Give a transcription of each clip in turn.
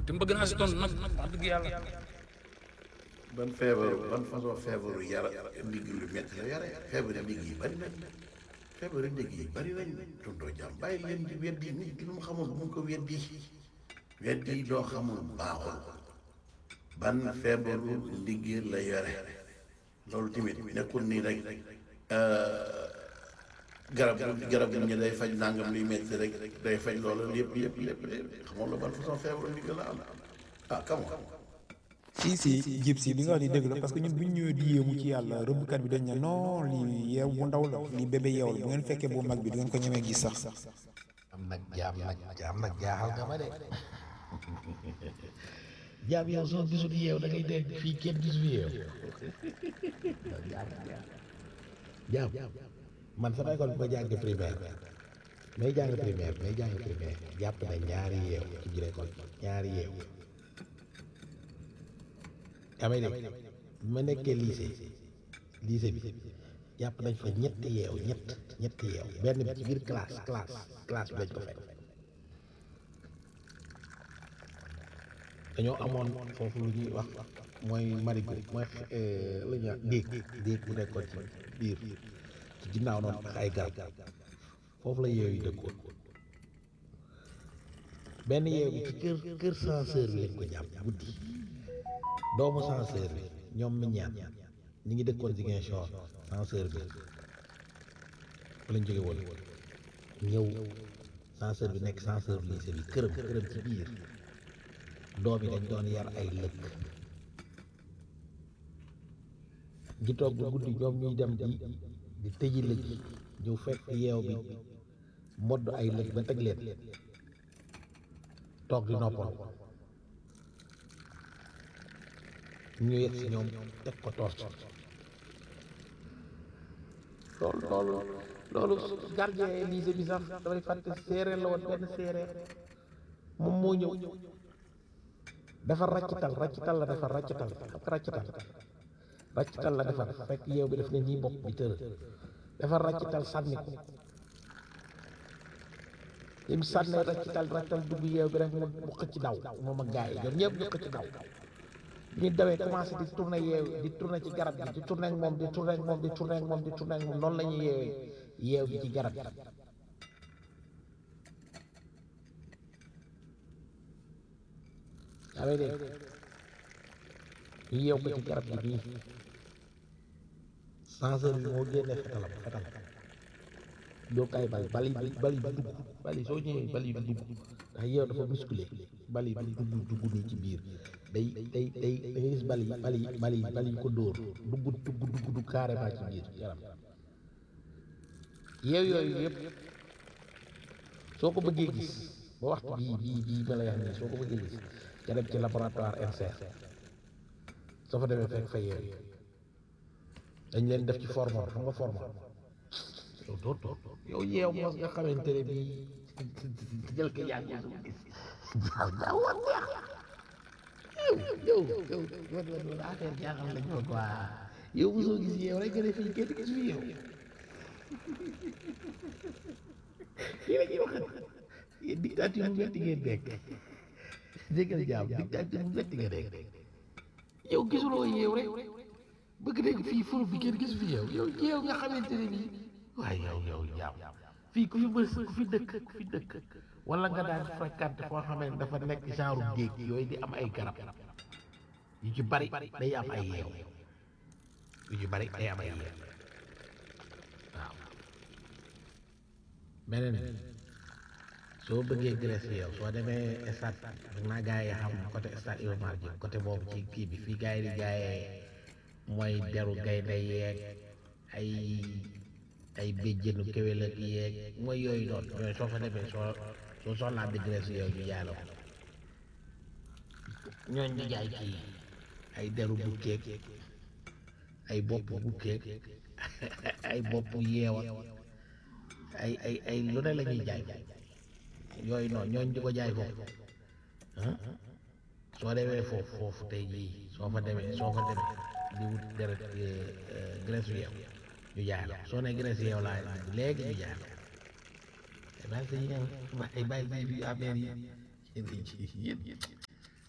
te bëgg naa si tontu nag wax dëgg yàlla. ban façon feebaru yara ndigg lu métti la yare feebaru ndigg yi bari nañ feebaru ndigg yi bari nañ tontoo jàmm bàyyi leen di weddi nit ki lu mu xamul bu mu ko weddi doo xamul baaxul ban feebaru ndigg la yore loolu tamit nekkul nii rek garab ñi day faj nangam luy métti rek day faj loolu lépp xamoon la ban façon feebaru ndigg la am ah come on si jib si li nga wax ni dëgg la parce que ñun bu ñu ñëwee di yéemu ci yàlla rëbbkat bi dañ ne non lii yeew bu ndaw la lii bébé yeew la bu ngeen fekkee bu mag bi du ngeen ko ñemee gis sax. am nag jaam nag jaaxal nga ma de jaam yow soo gisul yeew da ngay dégg fii kenn gisul yeew jaam man sama école bi ma jàng primaire may jàng primaire jàpp na ñaari yeew ci biir école bi ñaari yeew amee dégg bi ma nekkee lycée bi jàpp nañ fa ñetti yeew ñetti yeew benn bi ci biir classe bi lañ ko fekk dañoo amoon foofu lu ñuy wax mooy marigo mooy lu ñuy wax déeg bu nekkoon ci biir ci ginnaaw noonu ak ay garab foofu la yeew yi dëkkoon benn yeew bi ci kër censeur bi lañ ko jàpp guddi doomu censeur bi ñoom mi ñaan ñi ngi dëkkoon Ziguinchor censeur bi fa lañ jóge woon ñëw censeur bi nekk censeur lycée bi këram ci biir doom yi dañ doon yar ay lëkk gi toog bu guddi ñoom ñuy dem di tëji lëkk ñëw fekk yeew bi modd ay lëkk ba teg leen toog di noppal ñu yegg si ñoom teg ko torche loolu gardien lycée bi sax damay fàtte séeréer la woon benn séeréer moom moo ñëw dafa raccital la defar raccital la defar fekk yeew bi def ne nii bopp bi tëral dafa raccital sànni ko li mu sànnee raccital dugg yeew bi rek mu xëcc daw moom ak gars yi ñoom ñëpp ñu xëcc daw ñu dawee commencé di tourner di tourner ci garab bi di tourner ak moom noonu la ñuy yeew bi ci garab bi amee dégg ñu yeew ko ci garab bi nii censeur bi moo génnee fetal doo kay bali dugg bali soo ñëwee bali du dugg ndax yeew dafa musculé bali du dugg nii ci biir day da ngay gis bali yi ko dóor dugg carrément ci biir yaram yeew yooyu yëpp soo ko bëggee gis ba waxtu bii ma lay wax nii soo ko bëggee gis nga dem ci laboratoire INSER soo fa demee fekk fa yeew yi dañ leen def ci formol xam nga formol yow doo yow yeew mos nga xamante ne bii jël ko yàgg suma gis jaaw war neex yow affaire jaaxal lañ ko quoi yow mosoo gis yeew rek nga ne fii kenn gis fi yeew lii la ñuy wax yéen dictature mu metti ngeen nekk jégal jaam dictature mu metti nga nekk yow gisuloo yeew rek bëgg dégg fii furu bi kenn gis fi yow yeew nga xamante ne bii waaye yow jaam fii ku fi dëkk wala nga daan fréquenté foo xamee ne dafa nekk genre géej yooyu di am ay garab yu ci bari day am ay yeew waaw beneen soo bëggee Grèce yow soo demee stade dag naa gars yi xam côté stade Iba Mar Diop côté boobu ci kii bi fii gars yi di jaayee mooy deru gaynde yeeg ay béjjënu kéwél ak yeeg mooy yooyu noonu yooyu soo fa demee soo soxlaa bi Grèce yow ñu jaay la ko ñooñ di jaay kii ay deru bukkeeg ay bopp bukkeeg ay bopp yeewa ay lu ne la ñuy jaay yooyu noonu ñooñ di ko jaay foofu soo demee foofu tey jii soo fa demee di wut deret Grèce yeew ñu jaay la soo ne Grèce yeew laa léegi ñu jaay la bàyyi sa yi bàyyi bi affaire yi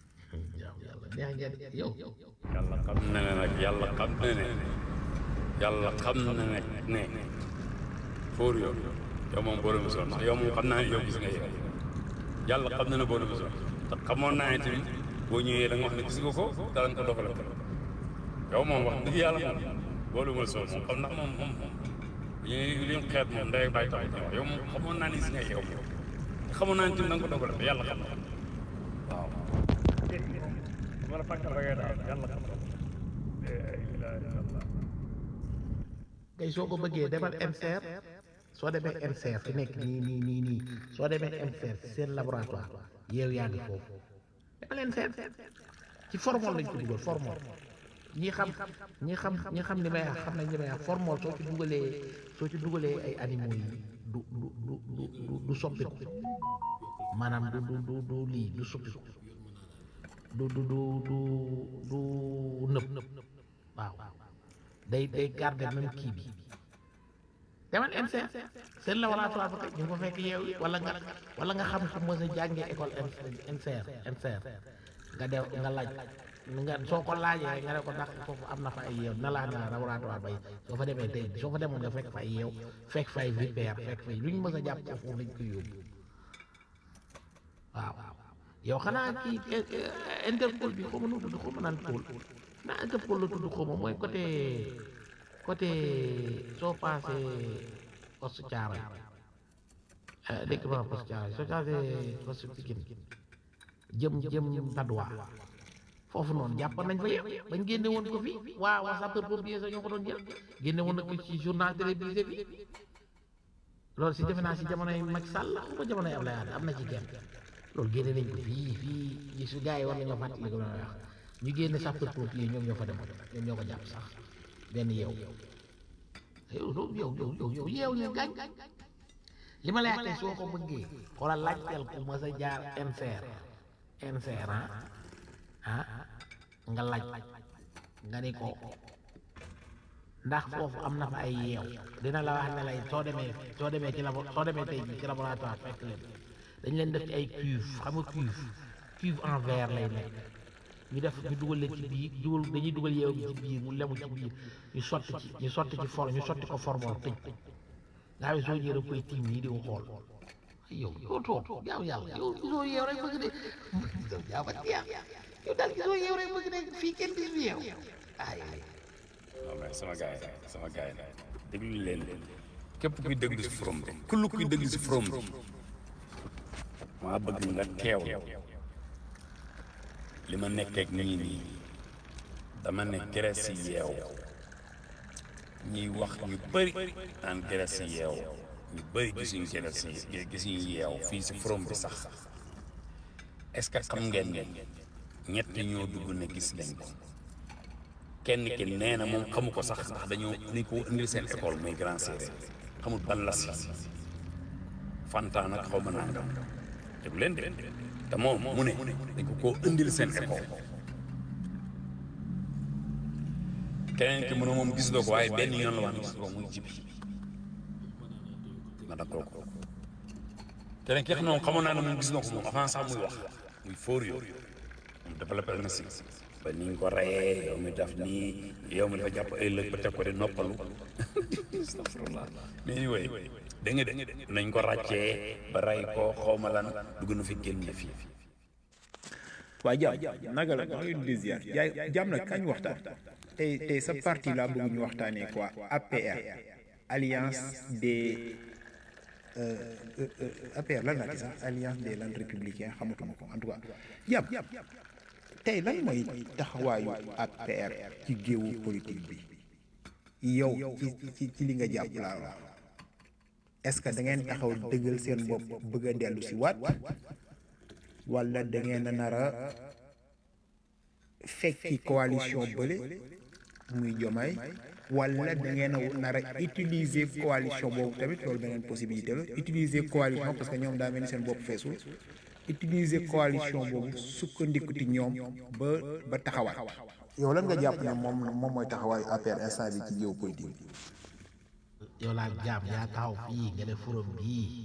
neex ngeen yow yàlla xam na ne nag yàlla xam na ne yàlla xam na nag ne fóor yow moom boo demee ndax yow moom xam naa ne yow gis nga yow yàlla xam na ne boo demee te xamoon naa ne tamit boo ñëwee da nga wax ne gis nga ko danañ ko doxale ko yow moom wax dëgg yàlla moom boo demee moom xam ndax moom li ñu xeet moom day bàyyi tax ñu wax yow moom xamoon naa ne gis nga yow xamoon naa ne tamit da nga ko doxale ko yàlla xam na waaw. wala fàkkal ba ngay daal yàlla xam na ngay soo ko bëggee demal MCR soo demee MCR fi nekk nii soo demee MCR seen laboratoire yow yaa ngi foofu demal MCR ci formol lañ ko dugal formol ñi xam li may wax xam nañ li may wax formol soo ci dugalee ay animaux yi du soppiku maanaam du lii du soppiku du nëb waaw day garder même kii bi demal MCR seen laboratoire ba kay ñu ngi ko fekk yeew yi wala nga xam fu mos a jàngee école MCR nga dew nga laaj nga soo ko laajee nga ne ko ndax foofu am na fa ay yeew na laa ne la laboratoire bay soo fa demee tey soo fa demoon nga fekk fa ay yeew fekk fay vipère fekk fay lu ñu mës a jàpp foofu lañ koy yóbbu waaw yow xanaa kii Interpol bi xaw ma nu tudd xaw ma naan Pôle naa Interpol la tudd xaw ma mooy côté soo passé poste Thiaroye dégg nga poste Thiaroye soo passé poste Pikine jëm Padois foofu noonu jàppoon nañ fa yëpp bañ génne woon ko fi waa sapeur pompier sax ñoo ko doon jël génne woon na ko ci journal télévisé bi loolu si defe naa si jamonoy Macky Sall la ko jamonoy Abdoulaye Wade am na ci genn loolu génne nañ ko fii su gars yi war nañoo fàttali ko wax ñu génne sapeur pompier ñoom ñoo fa demoon ñoom ñoo ko jàpp sax benn yeew yeew ñu gaañ li ma lay wax tey soo ko bëggee xoolal laajteel ku ma sa jaar MCR nga laaj nga ni ko ndax foofu am na fa ay yeew dina la wax ne lay soo demee tey ci laboratoire fekk leen dañ leen def ci ay cuve xam nga cuve en verre lay nekk ñu dugal leen ci biir dañuy dugal yeew bi ci biir mu lemu ci biir ñu sotti ko formol tëj ko nga xam ne soo ñëwee koy tiim nii di ko xool yow toog jaamu yàlla yow gisoo yeew rek bëgg de yow daal gisoo yeew rek bëgg de fii kenn gis fi yeew non mais sama gars yi déglu leen képp kuy déglu si forom bi kuy déglu si forom bi maa bëgg nga teew li ma nekkeek nii dama ne Grèce yi yeew ñuy wax ñu bëri naan Grèce yi yeew ñu bëri gisuñu yeew fii si forom bi sax est-ce que xam ngeen ne ñett ñoo dugg ne gis nañ ko kenn ki nee na moom xamu ko sax ndax dañoo ni ko indil seen école muy grand séeréer xamul ban la si fantaan ak xaw ma nangam dégg leen de te moom mu ne dañ ko koo indil seen école keneen ki mu ne moom gis loo ko waaye benn yoon la wax gis loo muy jibi ma d'accord ko keneen ki xam ne moom xamoon naa ne moom gis na ko moom avant sax muy wax muy fóor yow moom développé na si ba ni nga ko reyee yow mi daf nii yow mi dafa jàpp ay lëg ba teg ko di noppalu astafurlah mais yooyu da nga nañ ko ràccee ba rey ko xawma lan dugg na fi génn na fii waa jàmm naka la maa ngi leen di ziar jàmm nag kañ waxtaan tey sa parti laa bëgg ñu waxtaanee quoi APR alliance des APR lan laa di sax alliance des landes républicains xamatuma ko en tout cas jàmm tey lan mooy taxawaayu APR ci géewu politique bi yow ci li nga jàpp laa wax est-ce que da ngeen taxaw dëggal seen bopp bëgg a dellu si waat wala da ngeen a nar a fekki coalition bële muy Diomaye wala da ngeen a nar a utiliser coalition boobu tamit loolu beneen possibilité la utiliser coalition parce que ñoom daa mel ni seen bopp feesul utiliser coalition boobu sukkandiku ci ñoom ba taxawaat. yow lan nga jàpp ne moom mooy taxawaayu APR instant bi ci géopolitique bi. yow laa jaam yaa taxaw fii nga ne forum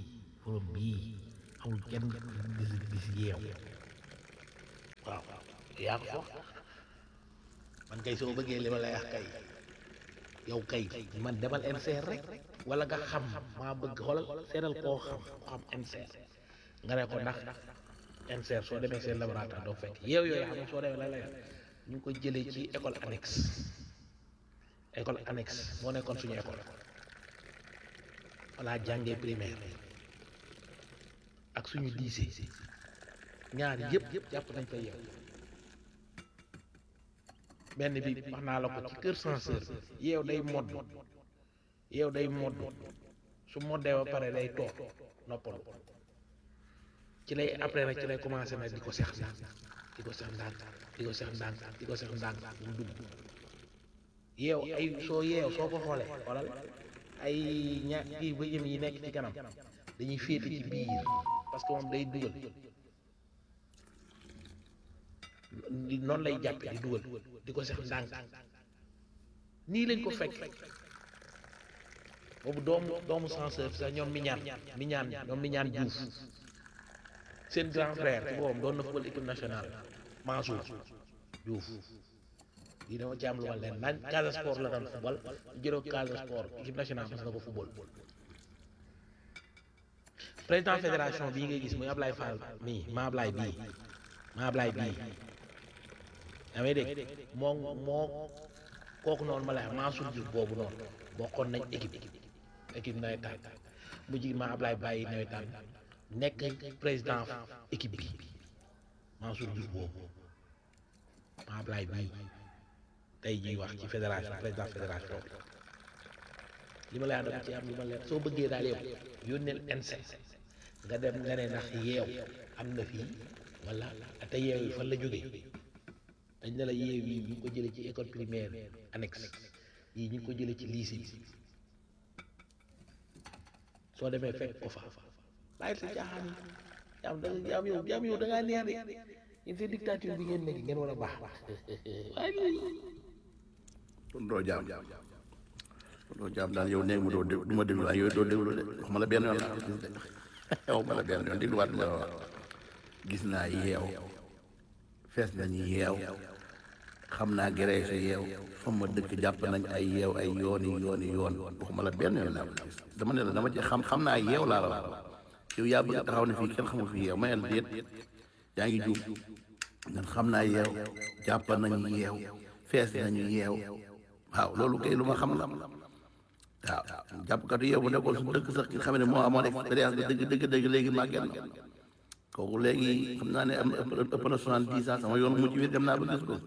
bii amul kenn gis yeew waaw yaa ko wax man kay soo bëggee li ma lay wax kay yow kay man demal NCR rek wala nga xam maa bëgg xoolal seetal koo xam NCR nga ne ko ndax NCR soo demee seen laboratoire doo fekk yow yooyu xam nga soo demee la lay ñu ngi ko jëlee ci école annexe moo nekkoon suñu école walla jàngee primaire ak suñu lycée ñaar yëpp jàpp nañ ko yow benn bi wax naa la ko ci kër censeur bi yow day modd su moddee ba pare day toog noppalu ci lay après nag ci lay commencé nag di ko sex ndànk di ko sex ndànk mu dugg yeew ay soo ko xoolee xoolal ay kii ba yëm yi nekk ci kanam dañuy féete ci biir parce que moom day dugal noonu lay jàppe di dugal di ko sex ndànk nii lañ ko fekk boobu doomu censeur sax ñoom miñaan Diouf seen grand frère ci boobu doon na football équipe nationale Mansour Diouf lii dama ci am lu ma leen naan Casa Sport la doon football jëroo Casa Sport équipe nationale mas na ko football président fédération bii ngay gis muy Ablaye Fall mii maa Ablaye bii yaa may dégg moo kooku noonu ma lay wax Mansour Diouf boobu noonu bokkoon nañ équipe nawetaan mu jig maa Ablaye bàyyi nawetaan nekk président équipe bi Mansour Diouf boobu maa Ablaye bii tey ñuy wax ci fédération président fédération bi li ma lay wax dama ci am li ma leen soo bëggee daal yow yónneel NC nga dem nga ne ndax yeew am na fii wala te yeew yi fan la jógee dañ ne la yeew yi ñu ngi ko jëlee ci école primaire annexe yii ñu ngi ko jëlee ci lycée bi soo demee fekk ko fa bàyyi sa caaxaan jaam yow da ngaa neex de yéen seen dictature bi ngeen nekk ngeen war a baax doo jaam daal yow néeg mu doo du ma déglu waaye yow doo déglu de wax ma la benn yoon laa gis de wax ma la benn yoon dégluwaat nga wax gis naa yeew fees nañu yeew xam naa gëree sa yeew fa ma dëkk jàpp nañ ay yeew ay yoon wax ma la benn yoon laa gis dama ne la dama ci xam naa yeew laa la wax yow yaa bëgg taxaw ne fii kenn xamul fi yeew mayal déet yaa ngi juum man xam naa yeew jàpp nañu yeew fees nañu yeew waaw loolu kay lu ma xam la waaw jàppkatu yeew bu nekkoon su dëkk sax ki nga xam ne moo amoon expérience bi dëgg léegi màgget na kooku léegi xam naa ne am ëpp na 70 ans sama yoon mujj bi dem naa ba gis ko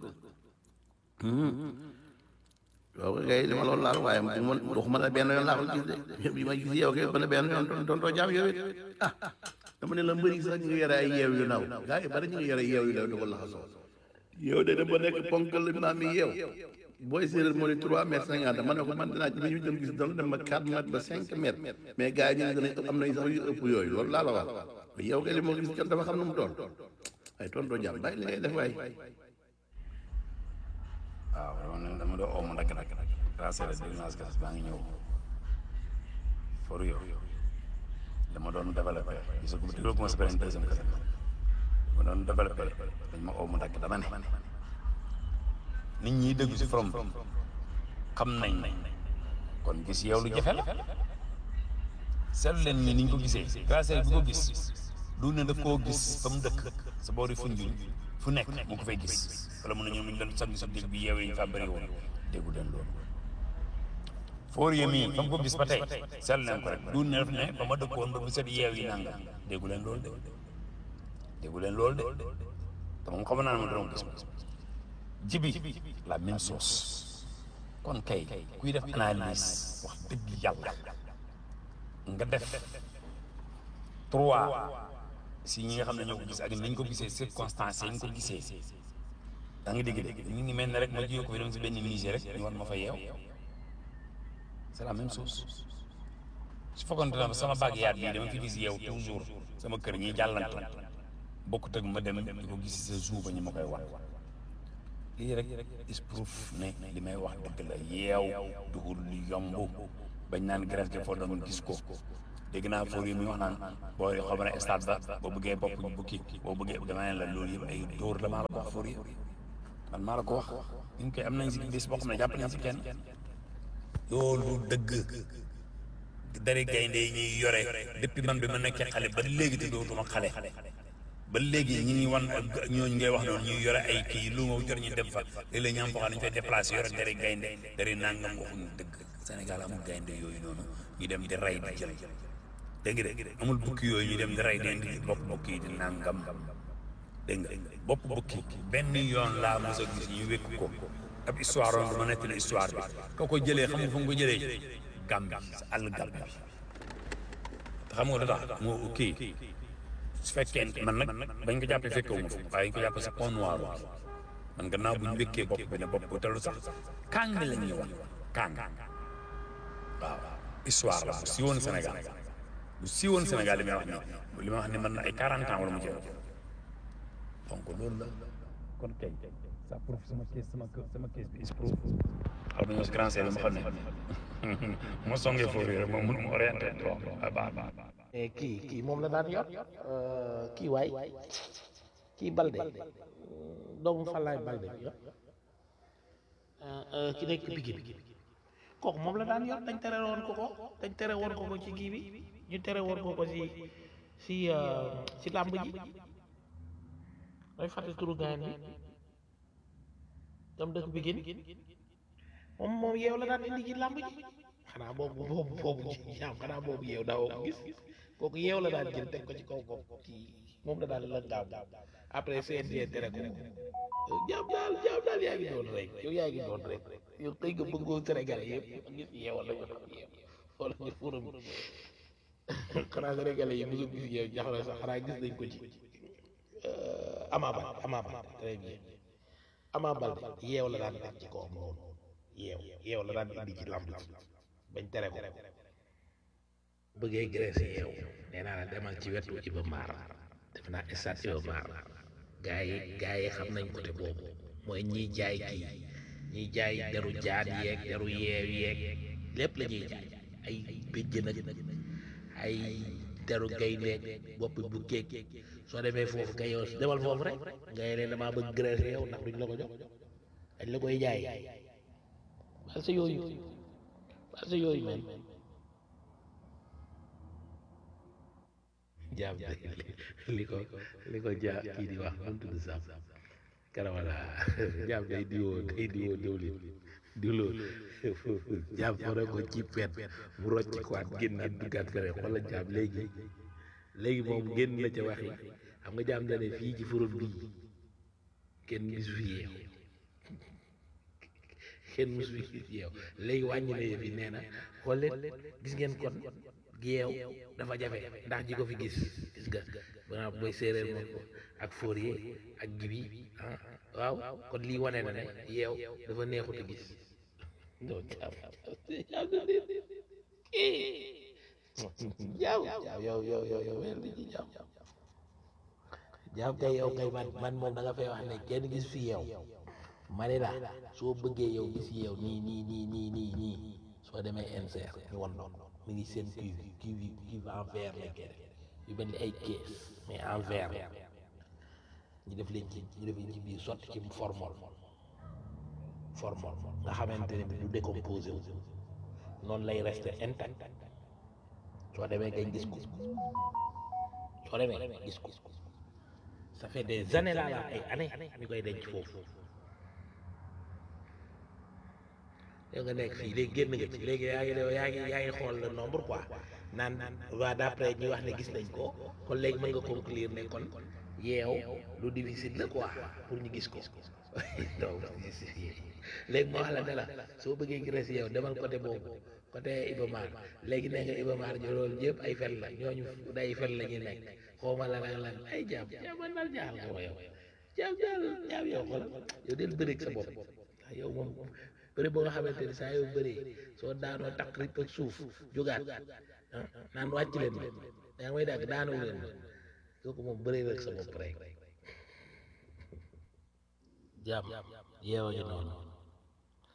yow kay li ma loolu laal waaye waxuma la benn yoon laa ko gis de bi ma gis yeew kay ba ne benn yoon dontoo jaam yow it dama ne la mbëri sax ñu ngi yore ay yeew yu ndaw gars yi bari ñu ngi yore yeew yu ndaw di ko laxasoo yow de ba nekk ponkal naa mi yeew booy séeréer moo di 3 mètres 50 ma ne ko man dinaa ñu doon gis doon dem ba 4 mètres ba 5 mètres mais gars yi ñu ne am nañ sax yu ëpp yooyu loolu laa la wax yow kay li moo gis kenn dafa xam nu mu toll ay tontoo jàmm bàyyi li ngay def waay waaw dama doon oomu nag raasere dimanche gas baa ngi ñëw for yow dama doon développé gis nga dégloo ko ma sa beneen deuxième kese ma doon développé dañ ma oomu nag dama ne nit ñi dëgg si from xam nañ kon gis yow lu jafe la seetlu leen ni niñ ko gisee raasere bi ko gis du ne daf koo gis fa mu dëkk sa boori funjuñ fu nekk mu ko fay gis wala mun na ñoom ñu leen sag dégg bi yeew yi ñu fa bëri woon déggu leen loolu foor yi mii fa mu ko gis ba tey seetlu leen ko rek du ne daf ne ba ma dëkkoon ba bu set yeew yi nanga déggu leen loolu de te moom xam naa ne ma doon gis jibi la même chose kon kay kuy def analyse wax dëgg yàlla nga def 3 si ñi nga xam ne ñoo ko gis ak nañ ko gisee circonstances yi ñu ko gisee da nga dégg ñu ngi mel ne rek ma jiw ko fi dem si benn musée rek ñu war ma fa yeew c'est la même chose su fekkoon ne sama baag yaat bii dama fi gis yeew toujours sama kër ñi jàllante bokkut ak ma dem di ko gis sa jour ba ñu ma koy wan lii rek is proof ne li may wax dëgg la yeew dugul lu yomb bañ naan greffe foo doon gis ko dégg naa fóor yi muy wax naan boo xam ne stade ba boo bëggee bopp bukki boo bëggee dama ne la loolu yëpp ay dóor la maa la ko wax fóor yi man maa la ko wax ñu koy am nañ si bis boo xam ne jàpp nañ si kenn loolu dëgg dari gaynde yi ñuy yore depuis man bi ma nekkee xale ba léegi te dootuma xale ba léegi ñi ngi wan ñooñu ngay wax noonu ñuy yore ay kii lu ma jot ñu dem fa léeg-léeg ñaam foo xam ne ñu fay déplacé yore dari gaynde dari nangam waxuñu dëgg Sénégal amul gaynde yooyu noonu ñu dem di rey di jël dégg nga de amul bukki yooyu ñu dem di rey di bopp bukki yi di nangam dégg nga bopp bukki benn yoon laa mos a gis ñu wékk ko ab histoire woon dama nettali histoire bi ka ko jëlee xam nga fu mu ko jëlee Gàmbi sa àll Gàmbi bi te xam nga lu tax moo kii su fekkee man nag bañ ko jàppee fekkewu ma fa waaye ñu ko jàppee sa pont noir man gannaaw bu ñu wékkee bopp bi ne bopp bu telu sax kàng bi lañ ñu wan kàng waaw histoire la bu siiwoon Sénégal bu siiwoon Sénégal li may wax ni man na ay 40 ans wala mu jël donc loolu la kon kay ça prouve sama case bi is proof xam nga si grand bi ma xam ne ma songee foofu rek moom mënu ma orienté trop baax kii moom la daan yor kii waay kii Balde doomu Falaay Balde bi ki nekk Pikine kooku moom la daan yor dañ tere woon ko ko ci kii bi ñu tere woon ko si làmb ji day fàtte turu gaañ bi dem dëkk Pikine moom yeew la daan indi ci làmb ji xanaa boobu xanaa boobu yeew daawoo ko gis kooku yeew la daan jël teg ko ci kaw kii moom la daan la gaaw après CNG tere ko jaam daal yaa ngi doon rek yow yaa ngi doon rek yow tey nga bëggoo Sénégalais yëpp gis yeewal la ñu xam yeew wala ñu furam xanaa Sénégalais yi mosul gis yeew jaxla sax xanaa gis nañ ko ci Ama Baldé très bien Ama Baldé yeew la daan def ci kawam noonu yeew la daan indi ci lamb ci bañ tere ko bëggee graisse yeew nee naa la demal ci wetu Iba Mar def naa stade Iba Mar gaa yi xam nañ côté boobu mooy ñiy jaay kii ñiy jaay deru jaan yeeg deru yeew yeeg lépp la ñuy jaay ay béjjën ak ay deru gaynde bopp bu kéeg soo demee foofu kay yow demal foofu rek ngay ne damaa bëgg graisse yow ndax duñ la ko jox dañ la koy jaay parce que yooyu man jaam li ko jaa kii di wax nu mu tudd sax karawala jaam day diwoo diwloo jaam foo ko ci pet mu rocc ko waat génnaat duggaat fere xoolal jaam léegi moom génn na ca wax yi xam nga jaam dane fii ci forom bii kenn gisu fi yeew kenn musu fi yeew léegi wàññi na yëf yi nee na xool leen gis ngeen kon yeew dafa jafe ndax ji ko fi gis nga maanaam booy séeréer moom ko ak Fourier ak Gibi waaw kon lii wane na ne yeew dafa neexut a gis non jaam yow wel di ci jaam kay yow kay man moom da nga fay wax ne kenn gis fi yeew ma ne la soo bëggee yow gis yeew nii soo demee NCR ñu won loolu mi ngi seen cuve en verre lañ koy def yu mel ni ay kees mais en verre ñu def leen ci biir sotti ci formol nga xamante ne bi du décomposé wu noonu lay rester intact soo demee ngay gis ko ça fait des années là ay années ñu koy denc foofu yow nga nekk fii léegi génn nga ci léegi yaa ngi xool le nombre quoi naan waa d'après ñi wax ne gis nañ ko kon léegi mën nga conclure ne kon yeew lu difficile la quoi pour ñu gis ko donc léegi moo wax la ne la soo bëggee gis yeew demal côté boobu côté Iba Mar léegi nee nga Iba Mar ñu loolu yëpp ay fen la ñooñu day fen la ñuy nekk xawma la lan ay jaam man daal jaaxal nga ma yow jaam yow xoolal yow del bëreeg sa bopp yow moom bëri boo nga xamante ni saa yoo bëree soo daanoo takk rip ak suuf jógaat naan wàcc leen ma yaa ngi may dàgg daanoo leen ma kooku moom bëree rek sa bopp rek jaam yeewa ji noonu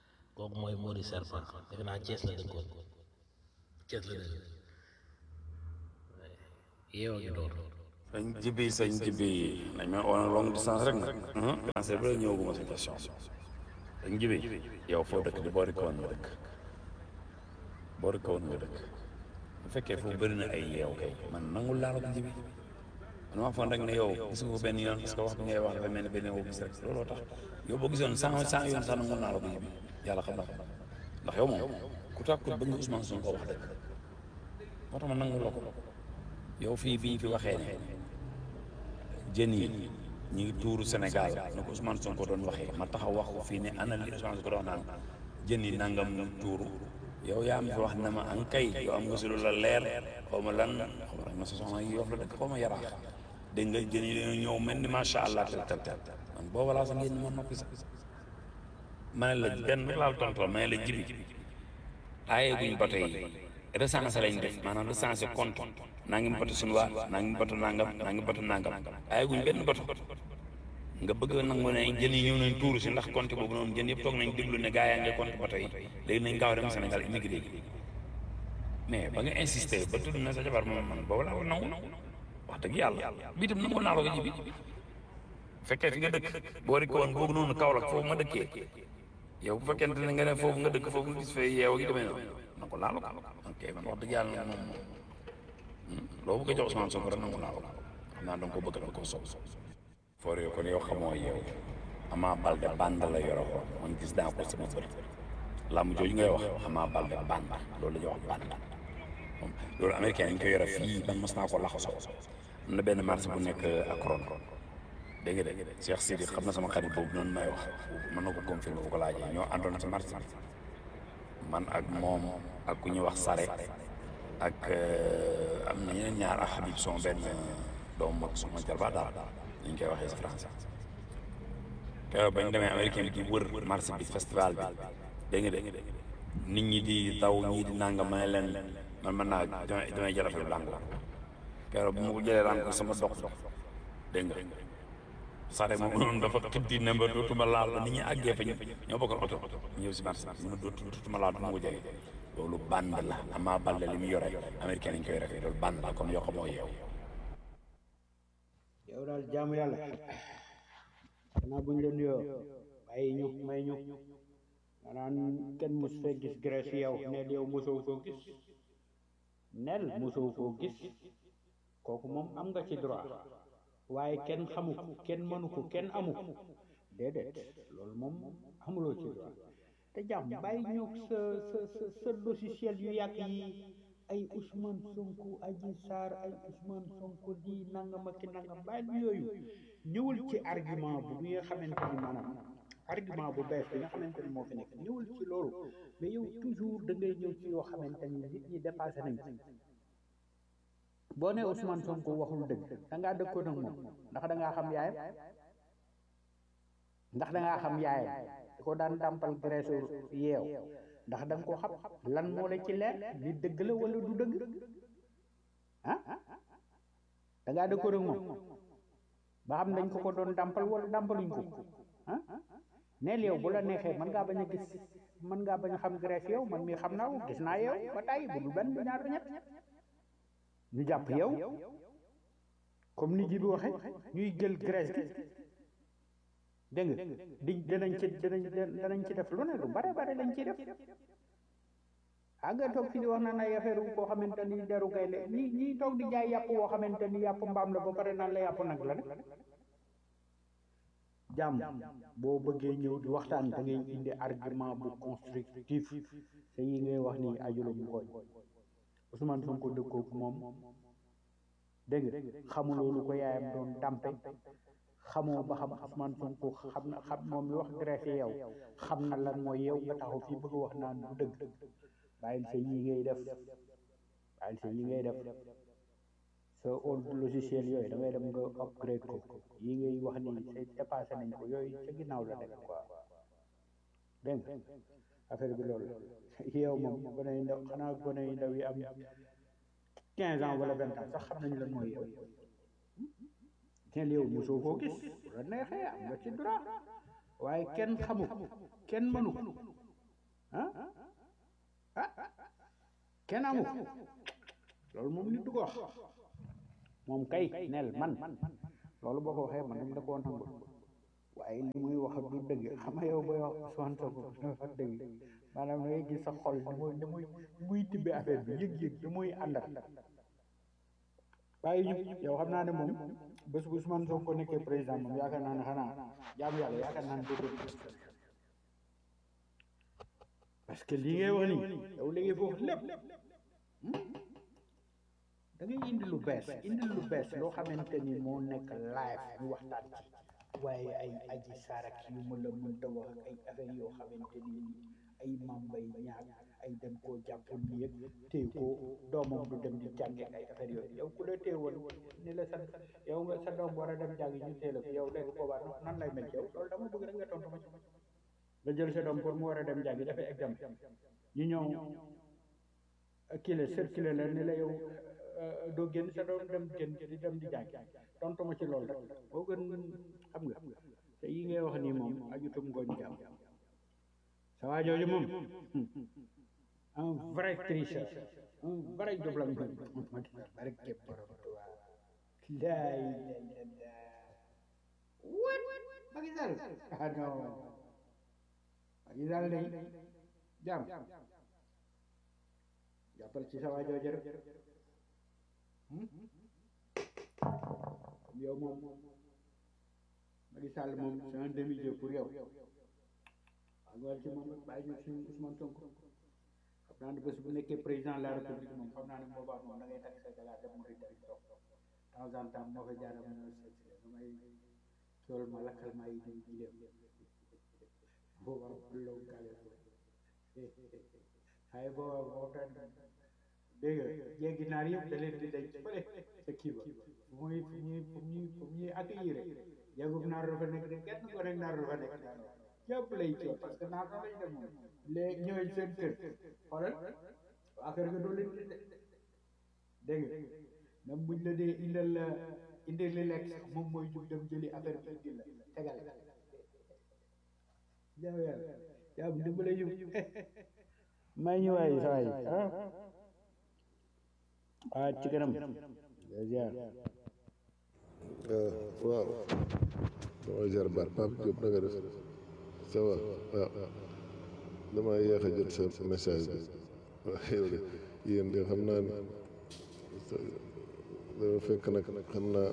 kooku mooy Mori Serpent defe naa Thiès la dëkkoon yeewa ngi door sañ jibi nañ ma on longue distance rek nag français bi la ñëwaguma sa question sañ jibi yow foo dëkk di boori kawoon nga dëkk boori kawoon nga dëkk bu fekkee foofu bëri na ay yeew kay man nangul laa la ko jibi man maa foon rek ne yow gis nga ko benn yoon parce que wax bi ngay wax dafa mel ne benn yow gis rek looloo tax yow boo gisoon cent yoon sax nangul naa la ko jibi yàlla xam na ko ndax yow moom ku tàkku bëgg nga Ousmane Sonko wax dëgg moo tax ma nangul la ko yow fii bi ñu fi waxee ne jën yi ñu ngi tuuru Sénégal na ko Ousmane Sonko doon waxee ma taxaw wax ko fii ne ana li Ousmane Sonko doon naan jën yi nangam tuuru yow yaa am fi wax na ma an kay yow am nga si lu la leer xaw ma lan xaw ma rek ma sa soxna yi yof la dëkk xaw ma yaraax dégg nga jën yi dañoo ñëw mel ni macha allah tel man booba laa sax ngeen ma noppi sax ma ne la benn rek laal tontu la ma ne la jibi aaye guñ bato yi recensé lañ def maanaam recensé compte naa ngi bato sunuwaa naa ngi bato nangam naa ngi bato nangam aaye guñ benn bato nga bëgg nangu ne jën yi ñëw nañ tuuru si ndax compte boobu noonu jën yëpp toog nañ déglu ne gaa yaa ngi compte bato yi léegi nañ gaaw dem Sénégal immigré gi mais ba nga insisté ba tudd na sa jabar moom man boobu laa ko nangu wax dëgg yàlla bii tam nangu naa la ko ji bi fekkee fi nga dëkk boori ko woon boobu noonu Kaolack foofu ma dëkkee yow bu fekkente ne nga ne foofu nga dëkk foofu nga gis fee yeew gi demee noonu na ko laalo ko ok man wax dëgg yàlla moom loo bëgg a jox Ousmane Sonko rek nangu naa ko xam naa danga ko bëgg danga ko soog foor yo kon yow xamoo yeew Ama Baldé bande la yoro ko man gis naa ko sama bët làmb jooju ngay wax Ama Baldé bande loolu la ñuy wax bande moom loolu américain yi ñu koy yore fii man mos naa ko laxasoo am na benn marché bu nekk Akron dégg nga de Cheikh Sidi xam na sama xarit boobu noonu may wax mën na ko confirmer bu ko laajee ñoo àndoon ci marché man ak moom ak ku ñuy wax Sare ak am na ñeneen ñaar ak Habib son benn doomu mag sama jarba daal ñu ngi koy waxee si français te bañ demee américain bi di wër marché bi festival bi dégg nga de nit ñi di daw ñii di nangam ma ne leen man mën naa damay jël affaire blanc keroog bu ma ko jëlee raan ko sama dox dégg nga Sare moom noonu dafa xiddi ne ba dootuma laal ba nit ñi àggee fa ñoo bokkoon oto ñëw si marché bi ma dootuma laal du ma ko jege loolu band la Ama Baldé li mu yore américain lañ koy rek loolu band la kon yoo xamoo yeew yow daal jaamu yàlla xanaa buñ la nuyoo bàyyi ñu may ñu maanaam kenn mos fee gis Grèce yow neel yow mosoo foo gis neel mosoo foo gis kooku moom am nga ci droit waaye kenn xamu ko kenn mënu ko kenn amu ko déedéet loolu moom amuloo ci droit te jàmm bàyyi ñoog sa logiciel yu yàgg yi ay Ousmane Sonko Adji Sarr ay Ousmane Sonko di nangam ak nangam bàyyi yooyu ñëwul ci argument bu bi nga xamante ni maanaam argument bu bees bi nga xamante ni moo fi nekk ñëwul ci loolu mais yow toujours da ngay ñëw ci yoo xamante ni nit ñi dépassé nañ boo nee Ousmane Sonko waxul dëgg da ngaa dëkkoon ak moom ndax da ngaa xam yaayam ndax da ngaa xam yaayam di ko daan dàmpal Grèce yeew ndax da nga ko xam lan moo la ci leer li dëgg la wala du dëgg ah da ngaa dëkkoon ak moom ba xam dañ ko doon dàmpal wala dàmpaluñ ko ah neel yow bu la neexee mën ngaa bañ a gis mën ngaa bañ a xam Grèce yow man mii xam naa ko gis naa yow ba tàyyi bu dul benn ñaar ñett ñu jàpp yow comme ni ji bi waxe ñuy jël Grèce gi dégg nga danañ ci def lu ne lu bare bare lañ ciy def nga toog fi di wax naan ay affaire koo xamante ni deru gaynde ñi toog di jaay yàpp woo xamante ni yàpp mbaam la ba pare naan la yàpp nag la rek jàmm boo bëggee ñëw di waxtaan da ngay indi argument bu constructif te yi ngay wax ni ajula bu koy Ousmane Sonko dëkkoog moom dégg nga xamuloo lu ko yaayam doon dampe xamoo ba xam Ousmane Sonko xam moom mi wax Grèce yow xam na lan mooy yow nga taxaw fii bëgg wax naan du dëgg bàyyil sa yi ngay def sa old logiciel yooyu da ngay dem nga upgrade ko yi ngay wax ni c'est dépassé nañ ko yooyu ca ginnaaw la nekk quoi dégg nga affaire bi loolu yow moom gone yu ndaw xanaa gone yu ndaw yi am 15 ans wala 20 ans sax xam nañu lan mooy yow kenn yow mosoo koo gis la neexee am nga ci droit waaye kenn xamu ko kenn mënu ko kenn amu ko loolu moom nit du ko wax moom kay nel man loolu boo ko waxee man dama da koo nangu waaye li muy wax du dëgg xam nga yow booy wax Ousmane Sonko dafa dëgg maanaam da ngay gis sa xol ni muy tibbee affaire bi yëg-yëg ni muy àndal waaye ñu yow xam naa ne moom bés bu Ousmane Sonko nekkee président moom yaakaar naa ne xanaa jaamu yàlla yaakaar naa ne doo parce que li ngay wax nii yow léegi foofu lépp da ngay indi lu bees loo xamante ni moo nekk live ñu waxtaan ci waaye ay aji saarak yu mu la mënta wax ak ay affaire yoo xamante ni ay mambay ñaar ay dem koo jàpp nii yëpp téye ko doomam du dem di jànge ay affaire yooyu yow ku la téye woon ni la sa yow nga sa doom war a dem jàngi ñu téye la ko yow léegi boobaa nan lay mel yow loolu dama bëgg rek nga tontu ma ci nga jël sa doom pour mu war a dem jàngi dafay examen ñu ñëw kii la circulé la ni la yow doo génn sa doom dem di jàngi tontu ma ci loolu rek boo gën xam nga te yi ngay wax nii moom ajutum ngooñ jàmm sa waa jooju moom un vrai tricheur un vrai jublam ma bari képp laay what Macky Sall ah non Macky Sall day jàmm jàppal ci sa waa jooju rek yow moom Macky Sall moom c'est un demi-dieu pour yow waaw ci moom bàyyi ñu suñu Ousmane Sonko xam naa ne bés bu nekkee président de la république moom xam naa ne boobaa moom da ngay takk sa galaat dem mu ritari toog temps en temps moo fa jaara mu ñëw seet si damay tool ma lakkal ma yi dem jileem boobaa low gale xaye boobaa moo tax dégg nga jéggi naar yëpp da leen di denc fële sa kii ba fu ñuy accueillir jéegub naar dafa nekk de kenn ko rek naar dafa nekk yëpp lay coow parce que naar noonu lañ dem moom léegi ñëwee seen kër xoolal affaire nga doo leen di dégg nga même buñ la dee indil li lekk sax moom mooy jug dem jëli affaire bi indil la tegal jaaw yàlla jaaw bi dimbale yu may ñu waay saa yi ci kanam ziar waaw dama jar baat Pape Diop na nga def ça va waaw dama yéex a jot sa message bi waaw yow de yéen de xam naa ne dafa fekk nag xam naa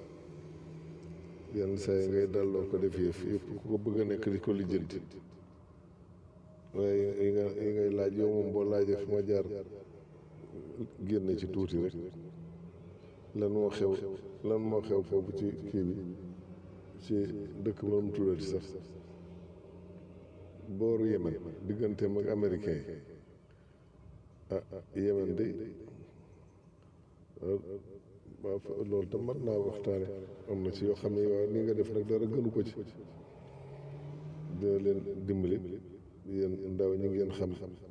yenn saa yi ngay dalloo ko def yëf yëpp ku ko bëgg a nekk di ko lijjanti waaye yi ngay laaj yow moom boo laajee fu ma jaar génne ci tuuti rek lan moo xew foofu ci kii bi ci dëkk ba mu tuddati sax booru Yemen digganteem ak américain yi Yemen de waaw loolu tam mat naa waxtaane am na ci yoo xam ne waaw ni nga def nag dara gënu ko ci dina leen dimbali yéen ndaw ñi ngeen xam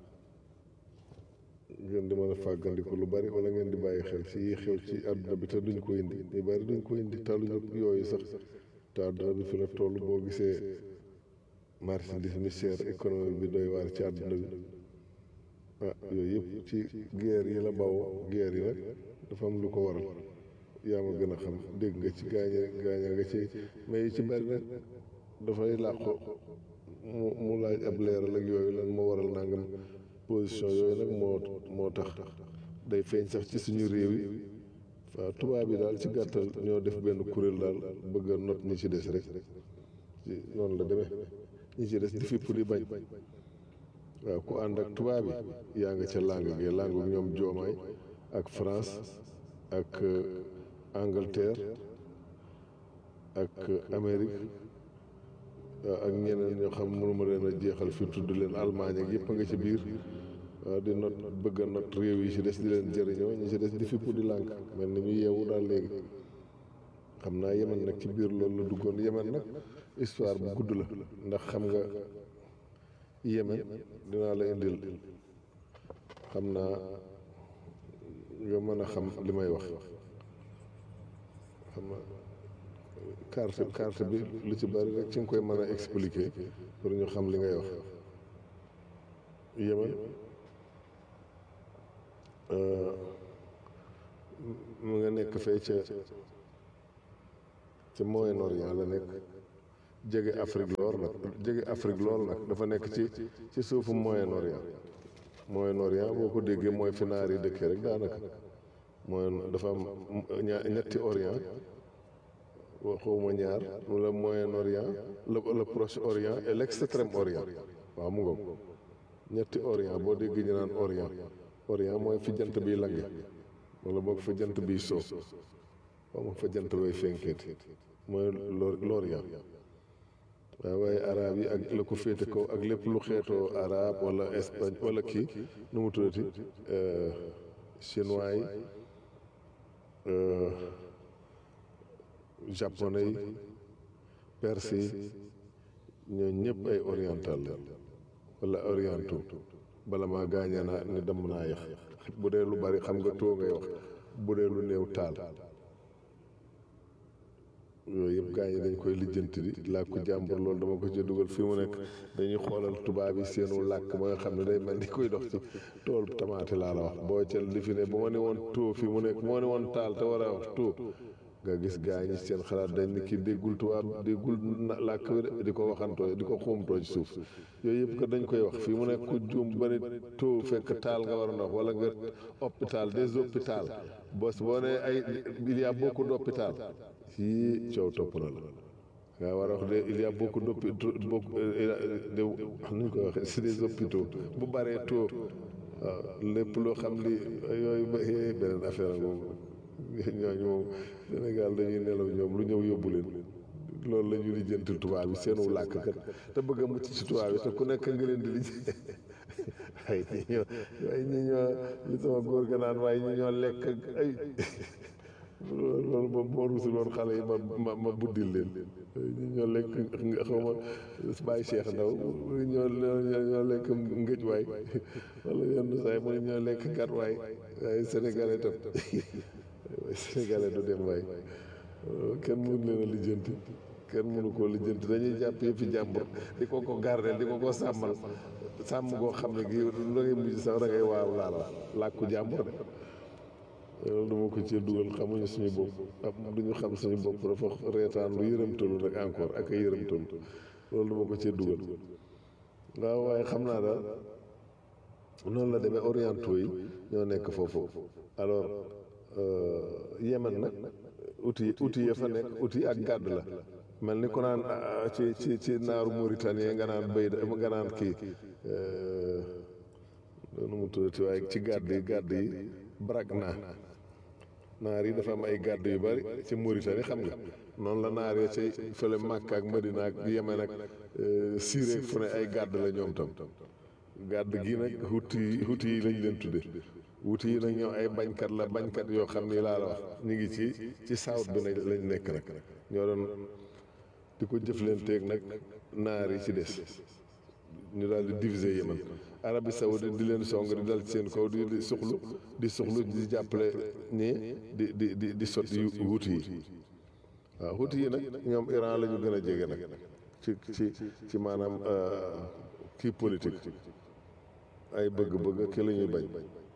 ngeen di mën a fàggandiku lu bari wala ngeen di bàyyi xel ci yi xew ci àdduna bi te duñ ko indi ñu bari duñ ko indi taluñu yooyu sax te àdduna bi fi la toll boo gisee marchandise mi cher économie bi doy waar ci àdduna bi yooyu yëpp ci guerre yi la bawoo guerre yi nag dafa am lu ko waral yaa ma gën a xam dégg nga ci gaaña nga ci mais yi ci bari nag dafay làqu mu laaj ab leeral ak yooyu lan moo waral nangam position yooyu nag moo tax day feeñ sax ci suñu réew yi waaw tubaab yi daal ci gàttal ñoo def benn kuréel daal bëgg a not ñi ci des rek ci noonu la demee ñi ci des di fipp di bañ waaw ku ànd ak tubaab yi yaa nga ca langue ñoom Joomaay ak France ak Angleterre ak Amérique ak ñeneen ñoo xam mënuma leen a jeexal fi tudd leen Allemagne ak yëpp a nga ci biir waaw di not bëgg a not réew yi ci des di leen jëriñoo ñi ci des di fippu di lànk mel ni ñu yeewu daal léegi xam naa Yemen nag ci biir loolu la duggoon Yemen nag histoire bu gudd la ndax xam nga Yemen dinaa la indil xam naa nga mën a xam li may wax xam nga carte bi lu ci bari rek ci nga koy mën a expliquer pour ñu xam li ngay wax Yemen mu nga nekk fee ca Moyen-Orient la nekk jege Afrique lool nag dafa nekk ci suufu Moyen-Orient boo ko déggee mooy fi naar yi dëkkee rek daanaka dafa am ñetti orient xawma ñaar le Moyen-Orient le Proche-Orient et l'Extrême-Orient waaw mu ngoog ñetti orient boo déggee ñu naan orient mooy fi jant biy lange wala boog fa jant biy soo xawma fa jant bay fenkeeti mooy l'Orient waaye arab yi ak la ko féete kaw ak lépp lu xeetoo arab wala Espagne wala kii nu mu tuddati chinois yi japonais yi perse yi ñoo ñëpp ay oriental la wala orientaux bala maa gaañee naa ni damm naa yax bu dee lu bari xam nga too ngay wax bu dee lu néew taal yooyu yëpp gaañ yi dañ koy lijjanti di làkku jàmbur loolu dama ko ci dugal fi mu nekk dañuy xoolal tubaab yi seenu làkk ba nga xam ne day mel ni koy dox ci tool tamaate laa la wax boo ca li fi ne ba ma ne woon too fi mu nekk moo ne woon taal te war a wax too nga gis gaañ yi seen xalaat dañ ni kii déggul tubaab déggul làkk bi di ko waxantoo di ko xuumtoo ci suuf yooyu yëpp que dañ koy wax fii mu nekk ku juum ba ni too fekk taal nga war a ndox wala nga hôpital des hôpital boo ne ay il y a beaucoup d'hôpital ci coow topp na la nga war a wax de il y a beaucoup de nuñ ko waxee c'est des hôpitaux bu baree too waaw lépp loo xam li yooyu ba beneen affaire boobu ñooñu moom Sénégal dañuy nelaw ñoom lu ñëw yóbbu leen loolu la ñu lijjanti tubaab yi seenu làkk kat te bëgg a mucc ci tubaab yi te ku nekk nga leen di lijjanti ñi ñoo li sama góor ga naan waaye ñi ñoo lekk ay loolu moom moo rusul woon xale yi ma buddil leen ñi ñoo lekk xaw ma bàyyi Cheikh Ndaw ñoo lekk ngëj waay wala yenn saa yi mu ne ñoo lekk gat waay waaye sénégalais tam waaye sénégalais du dem waay kenn mënu leen a lijjanti kenn mënu koo lijjanti dañuy jàpp yëfi jàmbur di ko gardeel di ko sàmmal sàmm goo xam ne gi la ngay mujj sax da ngay waaw laal làkku jàmbur de loolu dama ko ci dugal xamuñu suñu bopp duñu xam suñu bopp dafa reetaan lu yërëmtalu rek encore ak a yërëmtalu loolu dama ko ci dugal waaw waaye xam naa daal noonu la demee orientaux yi ñoo nekk foofu alors Yémen nag outil ya fa nekk outil ak gàdd la mel ni ko naan ci naaru Mauritanie nga naan béy nga naan kii nu mu tuddati waaye ci gàdd yi brag naar yi dafa am ay gàdd yu bari ci Mauritanie xam nga noonu la naar ya ci fële Makka ak Madina ak Yemen ak Syrie fu ne ay gàdd la ñoom tam gàdd gi nag huti yi lañ leen tudde wuti yi nag ñoom ay bañkat yoo xam ni laa la wax ñu ngi ci south bi lañ nekk nag ñoo doon di ko jëflanteeg nag naar yi ci des ñu daal di diviser Yemen Arabie Saoudite di leen song di dal ci seen kaw di suxlu di jàppale ñii di sot wuti yi waaw wuti yi nag ñoom Iran la ñu gën a jege nag ci maanaam kii politique ay bëgg-bëgg ki la ñuy bañ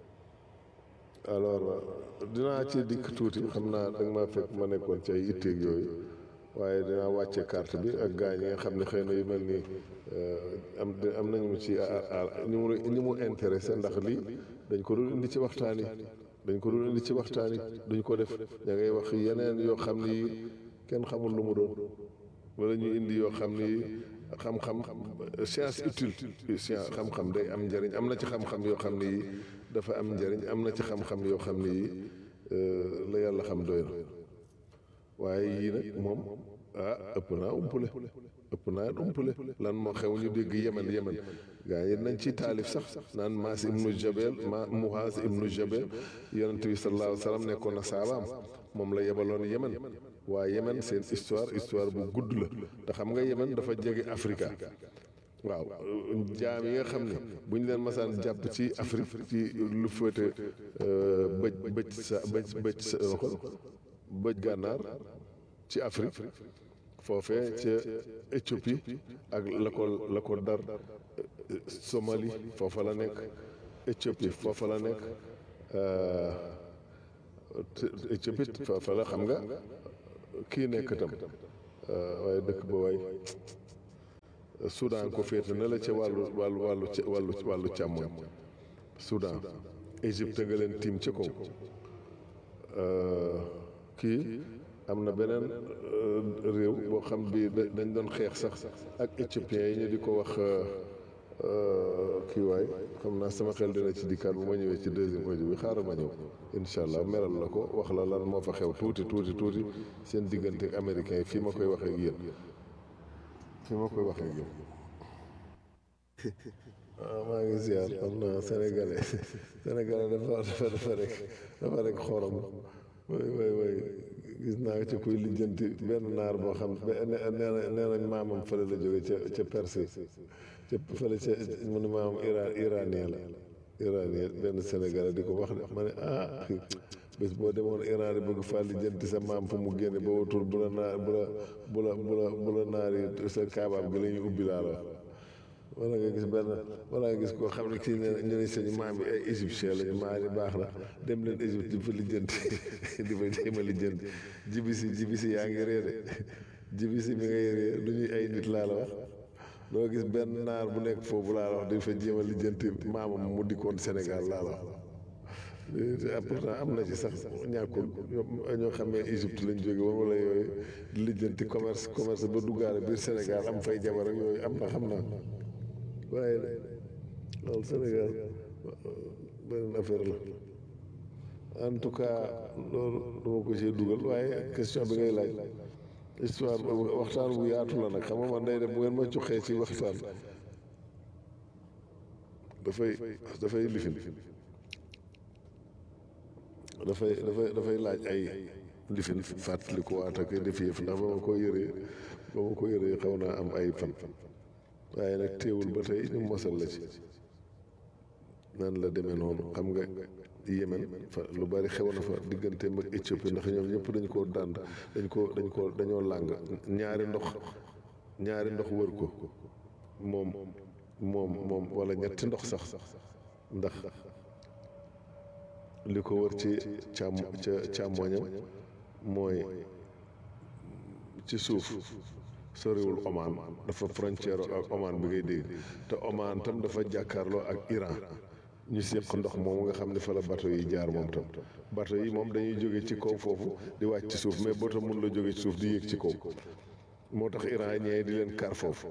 alors dinaa ci dikk tuuti xam naa danga ma fekk ma nekkoon ci ay itteeg yooyu waaye dinaa wàcce carte bi ak gaañ yi nga xam ne xëy na yu mel nii am nañu ci ñi mu intéressé ndax lii dañ ko dul indi ci waxtaan yi duñ ko def da ngay wax yeneen yoo xam ni kenn xamul lu mu doon wala ñu indi yoo xam ni xam-xam science utile science xam-xam day am njëriñ am na ci xam-xam yoo xam ni dafa am njëriñ am na ci xam-xam yoo xam ni la yàlla xam doy na waaye yii nag moom ëpp naa umpule lan moo xew ñu dégg yemen gaa yi nañ ci taalif sax naan Muhaaz ibnu Jabel yonent bi sallallahu alayhi wa sallam nekkoon na saabaam moom la yebaloon Yemen waaye Yemen seen histoire bu gudd la te xam nga Yemen dafa jege Afrika waaw jaam yi nga xam ne bu ñu leen masaan jàpp ci Afrique ci lu féete bëj gànnaar ci Afrique foofee ca Éthiopie ak la ko dar Somalie foofa la nekk Éthiopie foofa la nekk Éthiopie fa la xam nga kii nekk tam waaye dëkk ba waay Soudan ko féete na la ca wàllu càmmoñ Soudan Égypte nga leen tiim ca kaw kii am na beneen réew boo xam bi dañ doon xeex sax ak éthiopiens yi ñu di ko wax kii waay xam naa sama xel dina ci dikkaat bu ma ñëwee ci deuxième audio bi xaaral ma ñëw incha allah meral la ko wax la lan moo fa xew tuuti seen diggante ak américains yi fii ma koy waxee ak yéen maa ngi ziar xam naa sénégalais dafa rek xorom way gis naa ci kuy lijjanti benn naar boo xam nee nañ maamam fële la jóge ca Perse ca fële ca mu ne maamam iranien benn sénégalais di ko wax de ma ne bés boo demoon Iran di bëgg faa lijjanti sa maam fu mu génne ba wutul bu la naar yi sa kaabaab gi la ñuy ubbi laa la wala nga gis koo xam ne kii ñu ne sañu maam yi ay égyptien lañu maa ni baax na dem leen Égypte di fa lijjanti di fa jéem a lijjanti jibisi yaa ngi ree de jibisi mi ngay ree du ñuy ay nit laa la wax doo gis benn naar bu nekk foofu laa la wax di fa jéem a lijjanti maamam mu dikkoon Sénégal laa la wax pourtant am na ci sax ñàkkul ñoo xam ne Égypte lañ jóge woon wala yooyu di lijjanti commerce ba duggaale biir Sénégal am fay jabar ak yooyu am na xam naa waaye loolu Sénégal beneen affaire la en tout cas loolu dama ko ci dugal waaye question bi ngay laaj histoire waxtaan bu yaatu la nag xam nga man day def bu ngeen ma joxee ci waxtaan dafay lifin dafay laaj ay lifin fàttaliku waat ak def yëf ndax ba ma ko yëree xaw naa am ay fan waaye nag teewul ba tey ñu mosal la ci nan la demee noonu xam nga Yémen fa lu bari xew na fa digganteem ak Éthiopie ndax ñoom ñëpp dañ koo dànd dañoo làng ñaari ndox wër ko moom wala ñetti ndox sax ndax li ko wër ci càmmoñam mooy ci suuf soriwul Oman dafa frontière ak Oman bi ngay dégg te Oman tam dafa jàkkaarloo ak Iran ñu séq ndox moomu nga xam ne fa la bateau yi jaar moom tam bateau yi moom dañuy jóge ci kaw foofu di wàcc ci suuf mais bateau mun la jóge ci suuf di yéeg ci kaw moo tax Iran ñee di leen kar foofu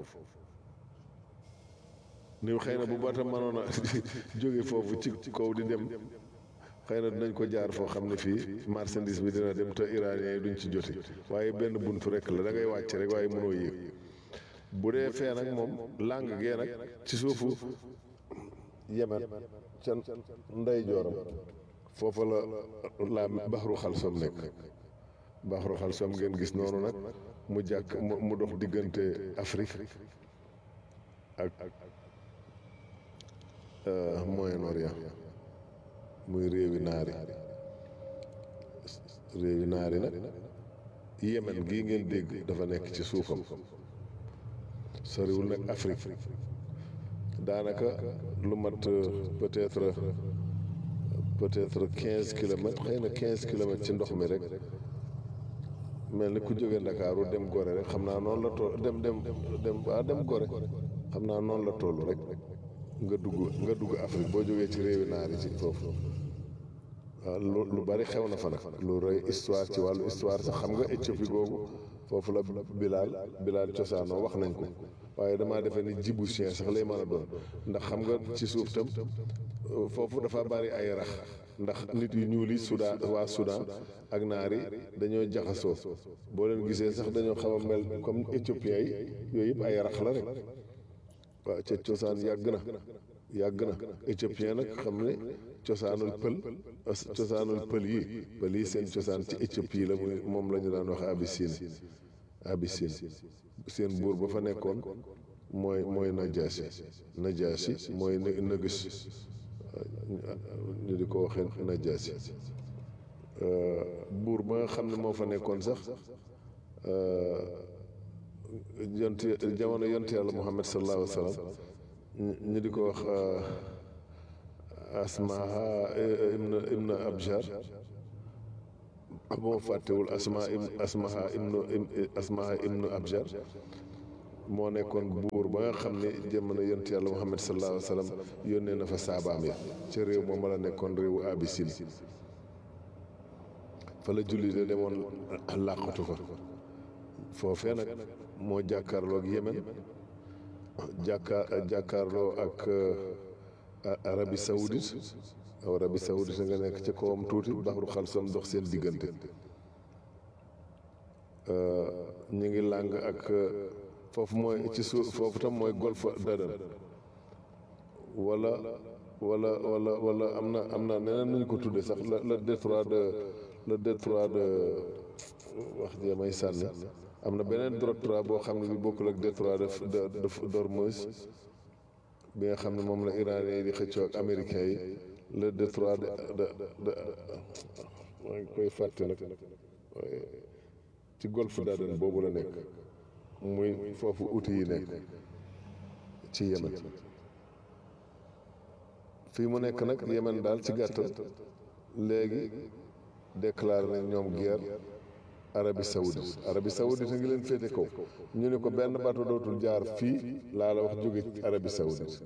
ni xëy na bu bateau mënoon a jóge foofu ci kaw di dem xëy na dinañ ko jaar foo xam ne fii marchandise bi dina dem te iranien yi duñ ci joti waaye benn buntu rek la da ngay wàcc rek waaye mënoo yéeg bu dee fee nag moom làng gee nag ci suufu Yemen ca ndey jooram foofa la baxru xalsom nekk baxru xalsom ngeen gis noonu nag mu dox diggante Afrique ak Moyen-Orient muy réewi naari nag Yemen gii ngeen dégg dafa nekk ci suufam soriwul nag Afrique daanaka lu mat peut-être 15 kilomètres xëy na 15 kilomètres ci ndox mi rek mel ni ku jóge Ndakaaru dem Gore rek xam naa noonu la toll dem Gore xam naa noonu la toll rek nga dugg Afrique boo jógee ci réewi naar yi ci foofu waaw lu bari xew na fa nag lu rëy histoire ci wàllu histoire sax xam nga Éthiopie googu foofu la Bilal cosaanoo wax nañ ko waaye damaa defee ni Djiboutien sax lay mën a doon ndax xam nga ci suuf tam foofu dafa bari ay rax ndax nit yu ñuul yi waa Soudan ak naar yi dañoo jaxasoo boo leen gisee sax dañoo xaw a mel comme éthiopiens yi yooyu yëpp ay rax la rek waaw ca cosaan yàgg na éthiopien nag xam ne cosaanul pël yi seen cosaan ci Éthiopie la moom la ñu daan wax Abyssine seen buur ba fa nekkoon mooy Najaasi mooy Nëgës ñu di ko waxee Najaasi buur ba nga xam ne moo fa nekkoon sax jamono yonent yàlla Muhammad sallallahu alayhi wa sallam ñu di ko wax Asmaa ibn Abjar moo fàttewul asmaha ibnu abjar moo nekkoon buur ba nga xam ne jamono yonent yàlla muhammad sallallahu alayhi wa sallam yónnee na fa saabaam ya ca réew moom la nekkoon réewu Abyssinie fa la julli de demoon làqatu fa foofee nag moo jàkkaarloo ak Yemen jàkkaarloo ak Arabie Saoudite Arabie Saoudite nga nekk ci kawam tuuti baxru xalsam dox seen diggante ñu ngi làng ak foofu mooy ci suuf foofu tam mooy golfe d'Aden wala am na neneen nuñ ko tudde sax le détroit de wax jee may sànni am na beneen détroit boo xam ne bi bokkul ak détroit d'Ormuz bi nga xam ne moom la iranien yi di xëccoo ak américains yi le détroit de maa ngi koy fàtte nag ci golfe d'Aden boobu la nekk muy foofu outil yi nekk ci Yemen fii mu nekk nag Yemen daal ci gàttal léegi déclaré nañ ñoom guerre Arabie Saoudite a ngi leen féete kaw ñu ne ko benn bato dootul jaar fii laa la wax jóge Arabie Saoudite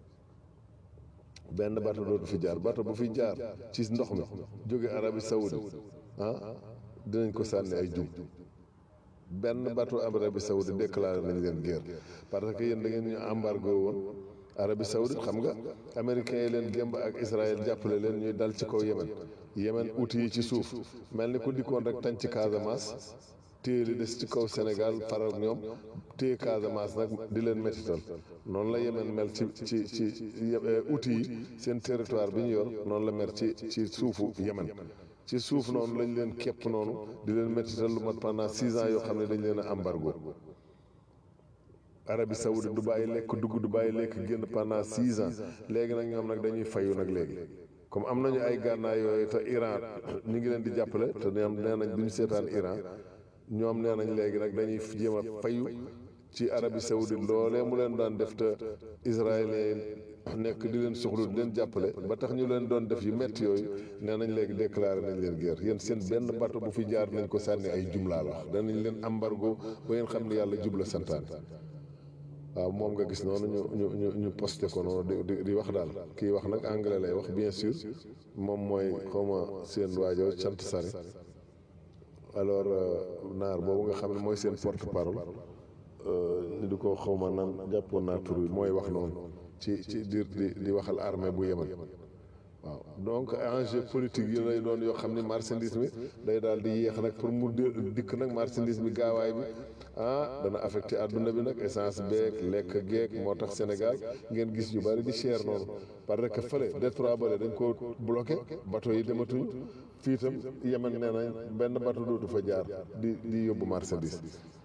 benn bato dootu fi jaar bato bu fi jaar ci ndox mi jóge Arabie Saoudite dinañ ko sànni ay jum benn bato Arabie Saoudite déclaré nañ leen guerre parce que yéen da ngeen ñu embargo woon Arabie Saoudite xam nga américains yi leen gémb ak Israël jàppale leen ñuy dal ci kaw Yemen outil yi ci suuf mel ni ku dikkoon rek tañ ci Casamance téye li des ci kaw Sénégal faral ñoom téye Casamance nag di leen métital noonu la Yemen mel ci outil yi seen territoire bi ñu yor noonu la mel ci suufu Yemen ci suuf noonu lañ leen képp noonu di leen métital lu mat pendant 6 ans yoo xam ne dañ leen a embargo Arabie Saoudite du bàyyi lekk dugg du bàyyi lekk génn pendant 6 ans léegi nag ñoom nag dañuy fayu nag léegi comme am nañu ay gànnaay yooyu te Iran ñu ngi leen di jàppale te ñoom nee nañ duñu seetaan Iran ñoom nee nañ léegi nag dañuy jéem a fayu ci Arabie Saoudite loolee mu leen daan def te israélien nekk di leen soxlu di leen jàppale ba tax ñu leen doon def yu metti yooyu nee nañ léegi déclaré nañ leen guerre yéen seen benn bato bu fi jaar nañ ko sànni ay jumlaa la wax danañ leen embargo ba ngeen xam ne yàlla jubla santaan waaw moom nga gis noonu ñu posté ko noonu di wax daal kii wax nag anglais lay wax bien sûr moom mooy xawma seen waajo cant sari alors naar boobu nga xam ne mooy seen porte parole ñu di ko xawma nan jàppoon naa tur bi mooy wax noonu ci di waxal armée bu Yemen waaw donc enjeu politique yi lay doon yoo xam ni marchandise mi day daal di yéex nag pour mu dikk nag marchandise bi gaawaay bi dana affecté àdduna bi nag essence beeg lekk geeg moo tax Sénégal ngeen gis yu bari di cher noonu parce que fële détroit bale dañ ko bloqué bateau yi dematuñu fii itam Yemen nee nañ benn bateau dootu fa jaar di yóbbu marchandise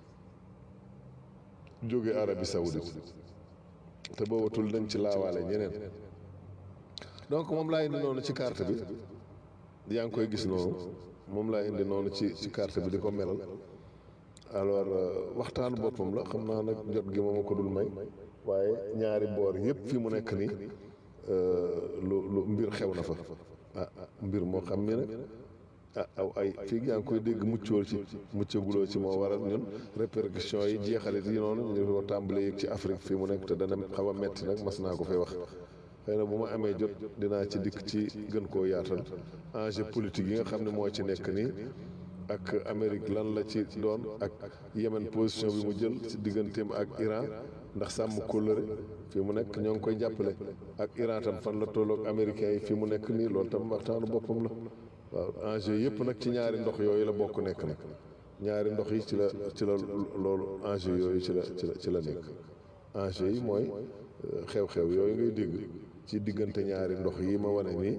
jóge Arabie Saoudite te boobatul dañ ci laawaale ñeneen donc moom laa indi noonu ci carte bi yaa ngi koy gis noonu moom laa indi noonu ci carte bi di ko melal alors waxtaanu boppam la xam naa nag jot gi moom a ko dul may waaye ñaari boor yëpp fi mu nekk nii lu mbir xew na fa mbir moo xam ni nag aw ay fii yaa ngi koy dégg muccool ci muccaguloo ci moo waral ñun répercussions yi jeexalit yi noonu ñu ko tàmbalee yëg ci Afrique fii mu nekk te dana xaw a metti nag mas naa ko fay wax xëy na bu ma amee jot dinaa ci dikk ci gën koo yaatal enjeu politique yi nga xam ne moo ci nekk nii ak Amérique lan la ci doon ak Yemen position bi mu jël ci digganteem ak Iran ndax sàmm kóllëre fii mu nekk ñoo ngi koy jàppale ak Iran tam fan la tolloog américains yi fii mu nekk nii loolu tam waxtaanu boppam la waaw enjeu yëpp nag ci ñaari ndox yooyu la bokk nekk nag ñaari ndox yi ci la loolu enjeu yooyu ci la nekk enjeu yi mooy xew-xew yooyu ngay dégg ci diggante ñaari ndox yi ma wane nii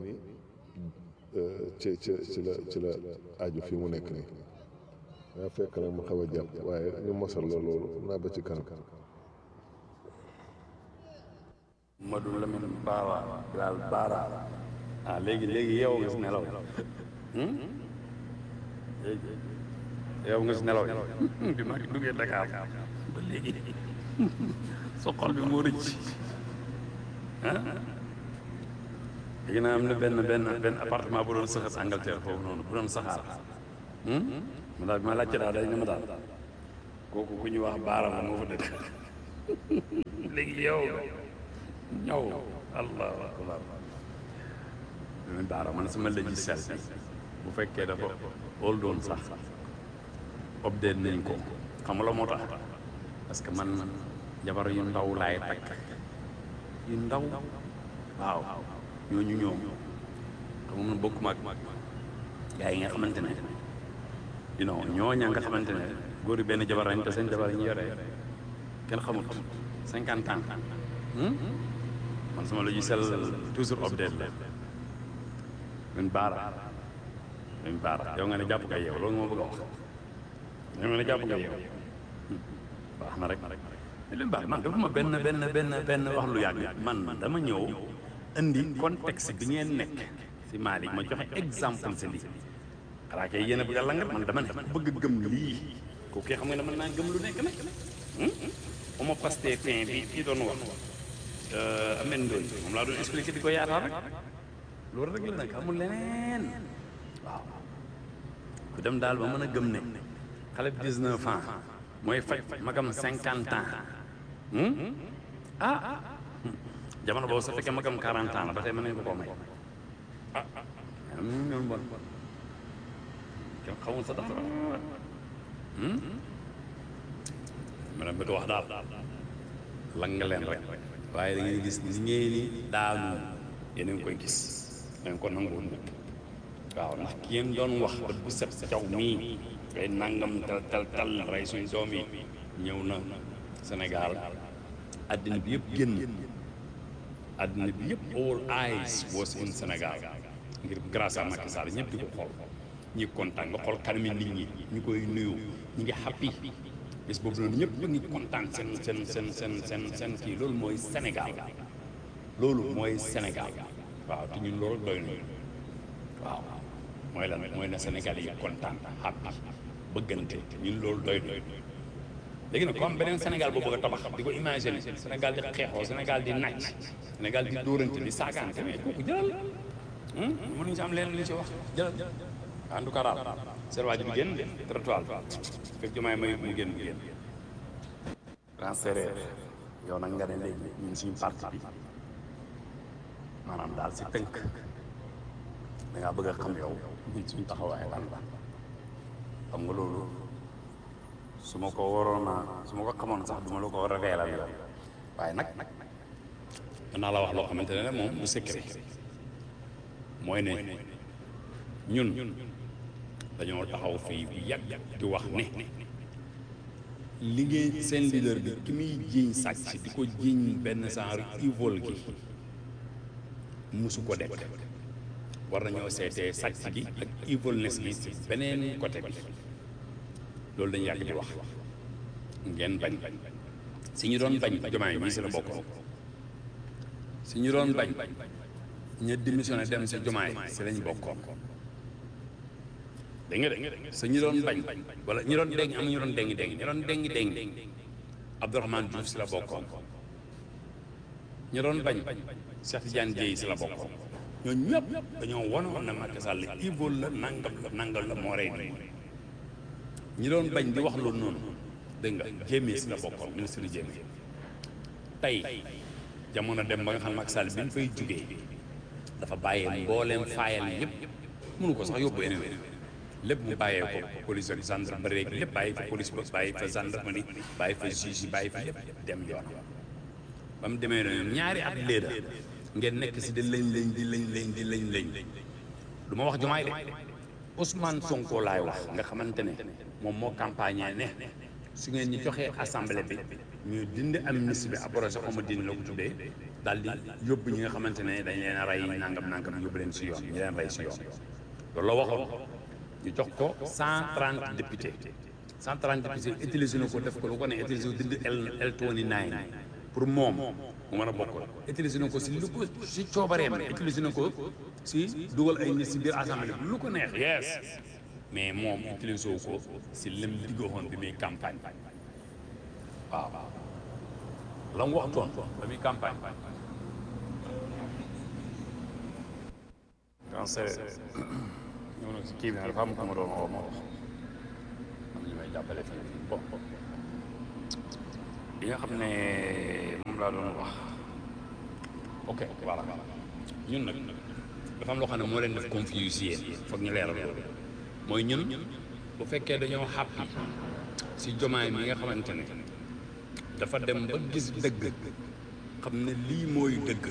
ci la aju fi mu nekk nii yaa fekk nag mu xaw a jàpp waaye ñu mosal la loolu naa ba ci kanam Madou Lamine Bara daal Bara léegi yow nga si nelaw yow nga si nelaw bi ma duggee Dakar ba léegi sa xol bi moo rëcc léegi naa am na benn appartement bu doon saxaat Angleterre foofu noonu bu doon saxaar ma daal bi ma laajte daal dañ ne ma daal kooku ku ñu wax baara la moo fa dëkk léegi yow ñëw allahu akbar dinañ baara man sama logiciel bi bu fekkee dafa óol doon sax update nañ ko xam nga la moo tax parce que man jabar yu ndaw laay takk yu ndaw waaw ñooñu ñoom xam nga man bokkuma ak gaa yi nga xamante ne you know ñooña nga xamante ne góor yi benn jabar lañ te seen jabar yi ñu yore kenn xamut 50 ans man sama logiciel toujours update la min baara yow nga ne jàpp nga yow loolu moo bëgg a wax yow nga ne jàpp nga yow baax na rek leen baax man dafa ma benn wax lu yàgg man dama ñëw indi contexte bi ngeen nekk si Malick ma joxe exemple si lii xanaa kay yéen a bëgg a langal man dama ne bëgg gëm lii kooku kay xam nga ne mën naa gëm lu nekk nag bu ma pasté fin bi kii doon wax Ameth Ndoye moom laa doon expliqué di ko yaatal rek loolu rek la nag amul leneen waaw ku dem daal ba mën a gëm ne xale bi 19 ans mooy faj magam 50 ans jamono boobu sa fekkee magam 40 ans la ba tey mën nañu ko koo may ñoom bon kenn xamul sa dara ma ne bëgg wax daal lang nga leen rek waaye da ngeen gis ni ngeen ni daanu yéen a ngi koy gis da ngeen ko nanguwul nag waaw ndax ki ngeen doon wax bët bu set caw mii ngay nangam tal rey suñ doom yi ñëw na Sénégal àddina bi yëpp génn àddina bi yëpp all eyes was in Sénégal ngir grâce à Macky Sall ñëpp di ko xool ñi kontaan nga xool kanami nit ñi ñu koy nuyu ñu ngi happy bés boobu noonu ñëpp ñu ngi kontaan seen kii loolu mooy Sénégal loolu mooy Sénégal waaw te ñun loolu doy nañu waaw mooy lan mooy na Sénégal yi kontaan happy bëggante ñun loolu doy nañu léegi nag comme beneen Sénégal boo bëgg a tabax di ko imaginer Sénégal di xeexoo Sénégal di naaj Sénégal di dóorante di saagaante mais kooku jëlal mënuñu si am leen lu ci wax jëlal en tout cas daal seen waa ji bi génn trottoir fekk jumaay may mu génn transféré yow nag nga ne léegi ñun suñu parti bi maanaam daal si tënk da ngaa bëgg a xam yow ñun suñu taxawaay lan la xam nga loolu su ma ko waroon a su ma ko xamoon sax duma la ko war a reelal yow waaye nag mën naa la wax loo xamante ne moom bu secret mooy ne ñun dañoo taxaw fii bu yàgg di wax ne liggéey seen leader bi ki muy jiiñ sàcc di ko jiiñ benn genre ivol gi musu ko def war nañoo seetee sàcc gi ak ivolness bi si beneen côté bi loolu dañu yàgg di wax ngeen bañ si ñu doon bañ Diomaye mii si la bokkoon si ñu doon bañ ña démissionné dem si Diomaye si lañ bokkoon dégg nga de sa ñu doon bañ wala ñu doon dégg am ñu doon déng ñu doon déng Abdourahmane Diouf si la bokkoon ñu doon bañ Cheikh Tidiane Dièye si la bokkoon ñoo ñëpp dañoo wanoon na Macky Sall ivol la nangal la moo rey nii ñi doon bañ di wax loolu noonu dégg nga Jéemee si la bokkoon ministre Jéemee tey jamono dem ba nga xam ne Macky Sall bi ñu fay jugee dafa bàyyee mbooleem faayal yëpp mënu ko sax yóbbu ennemi lépp mu bàyyee ko police ak gendarmerie lépp bàyyi fa police ba bàyyi fa gendarmerie bàyyi fa juge bàyyi fa lépp dem yoonam ba mu demee noonu ñaari at léeda ngeen nekk si di lañ du ma wax Diomaye de Ousmane Sonko laay wax nga xamante ne moom moo campagne ne su ngeen ñu joxee assemblée bi ñu dindi amnistie bi abrogé ko ma dindi la ko tuddee daal di yóbbu ñi nga xamante ne dañ leen a rey nangam yóbbu leen si yoon ñu leen rey si yoon loolu la waxoon ñu jox ko 130 députés 130 députés utilisé na ko def ko lu ko ne utilisé ko dindi L29 pour moom mu mën a bokk utilisé na ko si lu ko si coobareem utilisé na ko si dugal ay nit si biir assemblée bi lu ko neex yes mais moom utilisé wu ko si lim diggoon bi muy campagne waaw la mu waxtoon ba muy campagne ñëw nag si kii bi nag dafa am ku ma doon woo moo tax am ñu may jàppale fii bon li nga xam ne moom laa doon wax ok voilà ñun nag dafa am loo xam ne moo leen def confuse yéen foog ñu leeral loolu mooy ñun bu fekkee dañoo xàppi si jomaay mi nga xamante ne dafa dem ba gis dëgg xam ne lii mooy dëgg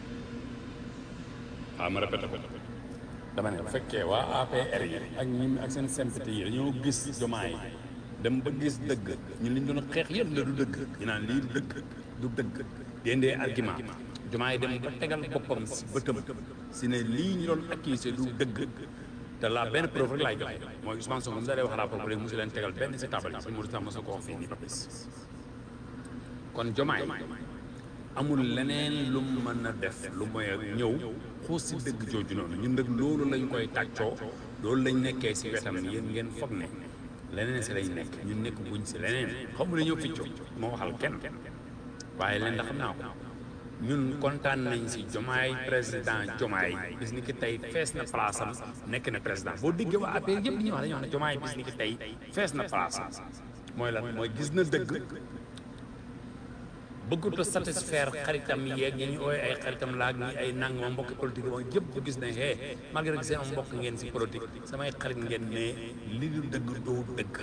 waaw ma répété ko dama ne bu fekkee waa APR yi ak ñi ak seen sympathie yi dañoo gis jomaay dem ba gis dëgg ñun liñ doon xeex yëpp la du dëgg ñu naan lii du dëgg dendee argument jomaay dem ba tegal boppam si bëtëm si ne lii ñu doon accusé du dëgg te la benn preuve rek laay joxe mooy Ousmane Sonko mu dalee wax rapport bu léegi mosu leen tegal benn si tabal yi si Mauritanie mosu ko wax fii nii ba bés kon jomaay amul leneen lu mu mën a def lu mooy ñëw xuus si dëgg jooju noonu ñun nag loolu lañ koy tàccoo loolu lañ nekkee si wetam yéen ngeen foog ne leneen si lañ nekk ñun nekk buñ si leneen xamu ne ñëw ficcoo moo waxal kenn waaye leen da xam naa ko ñun kontaan nañ si jomaay président jomaay bis ni ki tey fees na place am nekk na président boo diggee waa APR yëpp li ñuy wax dañuy wax ne jomaay bis ni ki tey fees na place am mooy lan mooy gis na dëgg bëggut a satisfaire xaritam yeeg ñi ñu ooy ay xaritam laag ñi ay nangama mbokki politique moom yëpp bu gis ne hee malgré que seen mbokk ngeen si politique samay xarit ngeen ne li du dëgg doo dëgg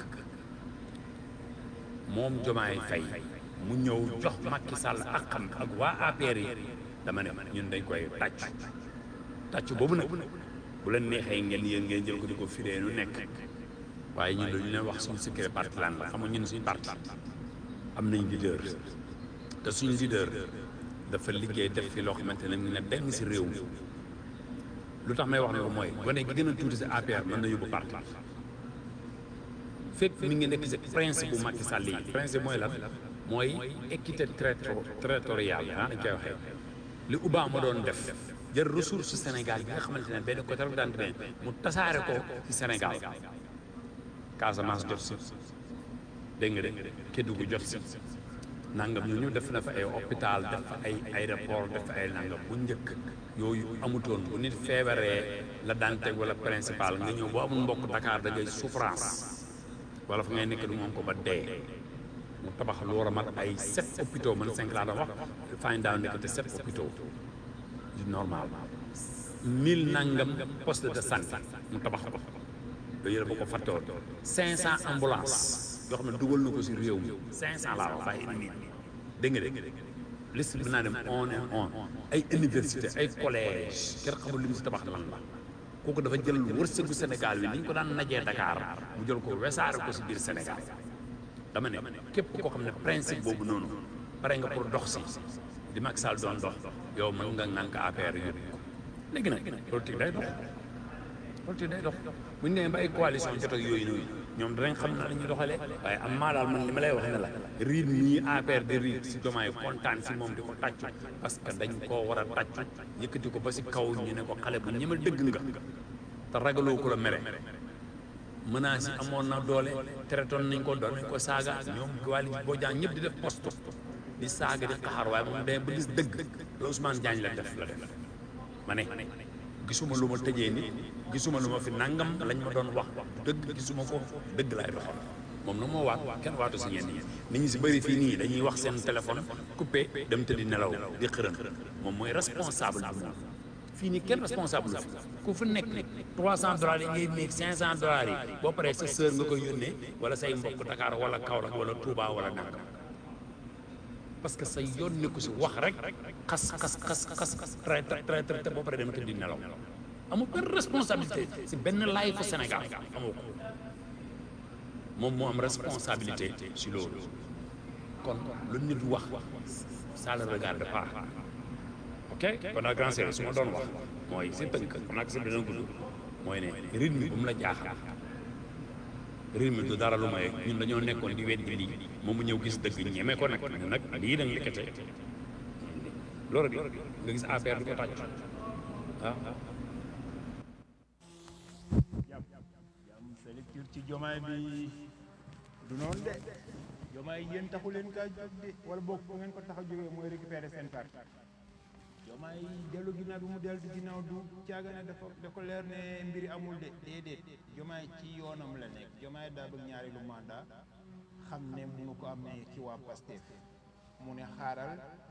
moom jomaay fay mu ñëw jox Macky Sall ak xam ak waa APR yi dama ne ñun dañ koy tàcc boobu nag bu leen neexee ngeen yéen ngeen jël ko di ko firee nu nekk waaye ñun dañu leen wax suñu secret parti lan la xam nga ñun suñu parti am nañ leader te suñu leader dafa liggéey def fi loo xamante ne mu ne deng si réew mi lu tax may wax ne ko mooy gone gi gën a tuuti si APR mën na yóbbu parti fépp mi ngi nekk si principe bu Macky Sall yi principe mooy lan mooy équité territoriale dañ koy waxee li Obama doon def jël ressource Sénégal bi nga xamante ne benn côté rek daan demee mu tasaare ko ci Sénégal Casamance jot si dégg nga de Kédougou jot si nangam ñu def na fa ay hôpital def fa ay aéroport def fa ay nangam bu njëkk yooyu amutoon bu nit feebaree la daan teg wala principal nga ñëw boo amul mbokk Dakar da ngay souffrance wala fa ngay nekk du moom ko ba dee mu tabax lu war a mat ay 7 hôpitaux man 5 laa doon wax find down nekk te 7 hôpitaux du normal 1000 nangam poste de santé mu tabax ko yooyu yëpp ba ko fàttewoon 500 ambulance yoo xam ne dugal na ko si réew mi 500 laa wax bàyyi nit dégg nga de liste bi naa dem on et on ay université ay collège kenn xamul li mu si tabax lan la kooku dafa jël wërsëgu Sénégal wi ni ñu ko daan najee Dakar mu jël ko wesaare ko si biir Sénégal dama ne képp koo xam ne principe boobu noonu pare nga pour dox si di Macky Sall doon dox yow mën nga nànk APR yóbbu ko léegi nag politique day dox bu ñu nee ba ay coalition jot ak yooyu noonu ñoom danañ xam na la ñuy doxalee waaye am maa daal man li ma lay wax ne la riit ñii APR de riit si Diomaye kontaan si moom di ko tàccu parce que dañ koo war a tàccu yëkkati ko ba si kaw ñu ne ko xale bu ñemal dëgg nga te ragaloo ko la mere menaces yi amoon na doole teretoon nañ ko doon nañ ko saaga ñoom Waly Bodian ñëpp di def poste di saaga di xaxar waaye moom day ba gis dëgg la Ousmane Diagne la def ma ne gisuma lu ma tëjee ni gisuma lu ma fi nangam lañ ma doon wax dëgg gisuma ko dëgg laay doxal moom nag moo waat kenn waatu si ñenn ñi nit ñi si bëri fii nii dañuy wax seen téléphone coupé dem tëddi nelaw di xërën moom mooy responsable bi moom fii nii kenn responsable la fi ku fi nekk $300 yi ngay meeg $500 yi boo paree sa sœur nga koy yónnee wala say mbokk Dakar wala Kaolack wala Touba wala nangam parce que sa yoon nekku si wax rek xas traité boo paree dem tëddi nelaw amul benn responsabilité si benn laay fu Sénégal amoo ko moom moo am responsabilité si loolu kon lu nit wax ça le regarde pas ok kon nag grand série su ma doon wax mooy si tënk xam naa ko si dina gudd mooy ne rythme bu mu la jaaxal rythme du dara lu may ñun dañoo nekkoon di weddi lii moom mu ñëw gis dëgg ñeme ko nag nag lii nag likkate loolu rek nga gis affaire di ko tàcc ah sa lecture ci jomaay bi du noonu de jomaay yéen taxu leen kaa jóg de wala boog bu ngeen ko tax a jógee mooy récupérer seen carte Jomaay dellu ginnaaw bi mu dellu ginnaaw du caaga ne da ko leer ne mbiri amul de déedéet Jomaay ci yoonam la nekk Jomaay daa bëgg ñaareelu mandat xam ne munu ko amee ci waa Pastef mu ne xaaral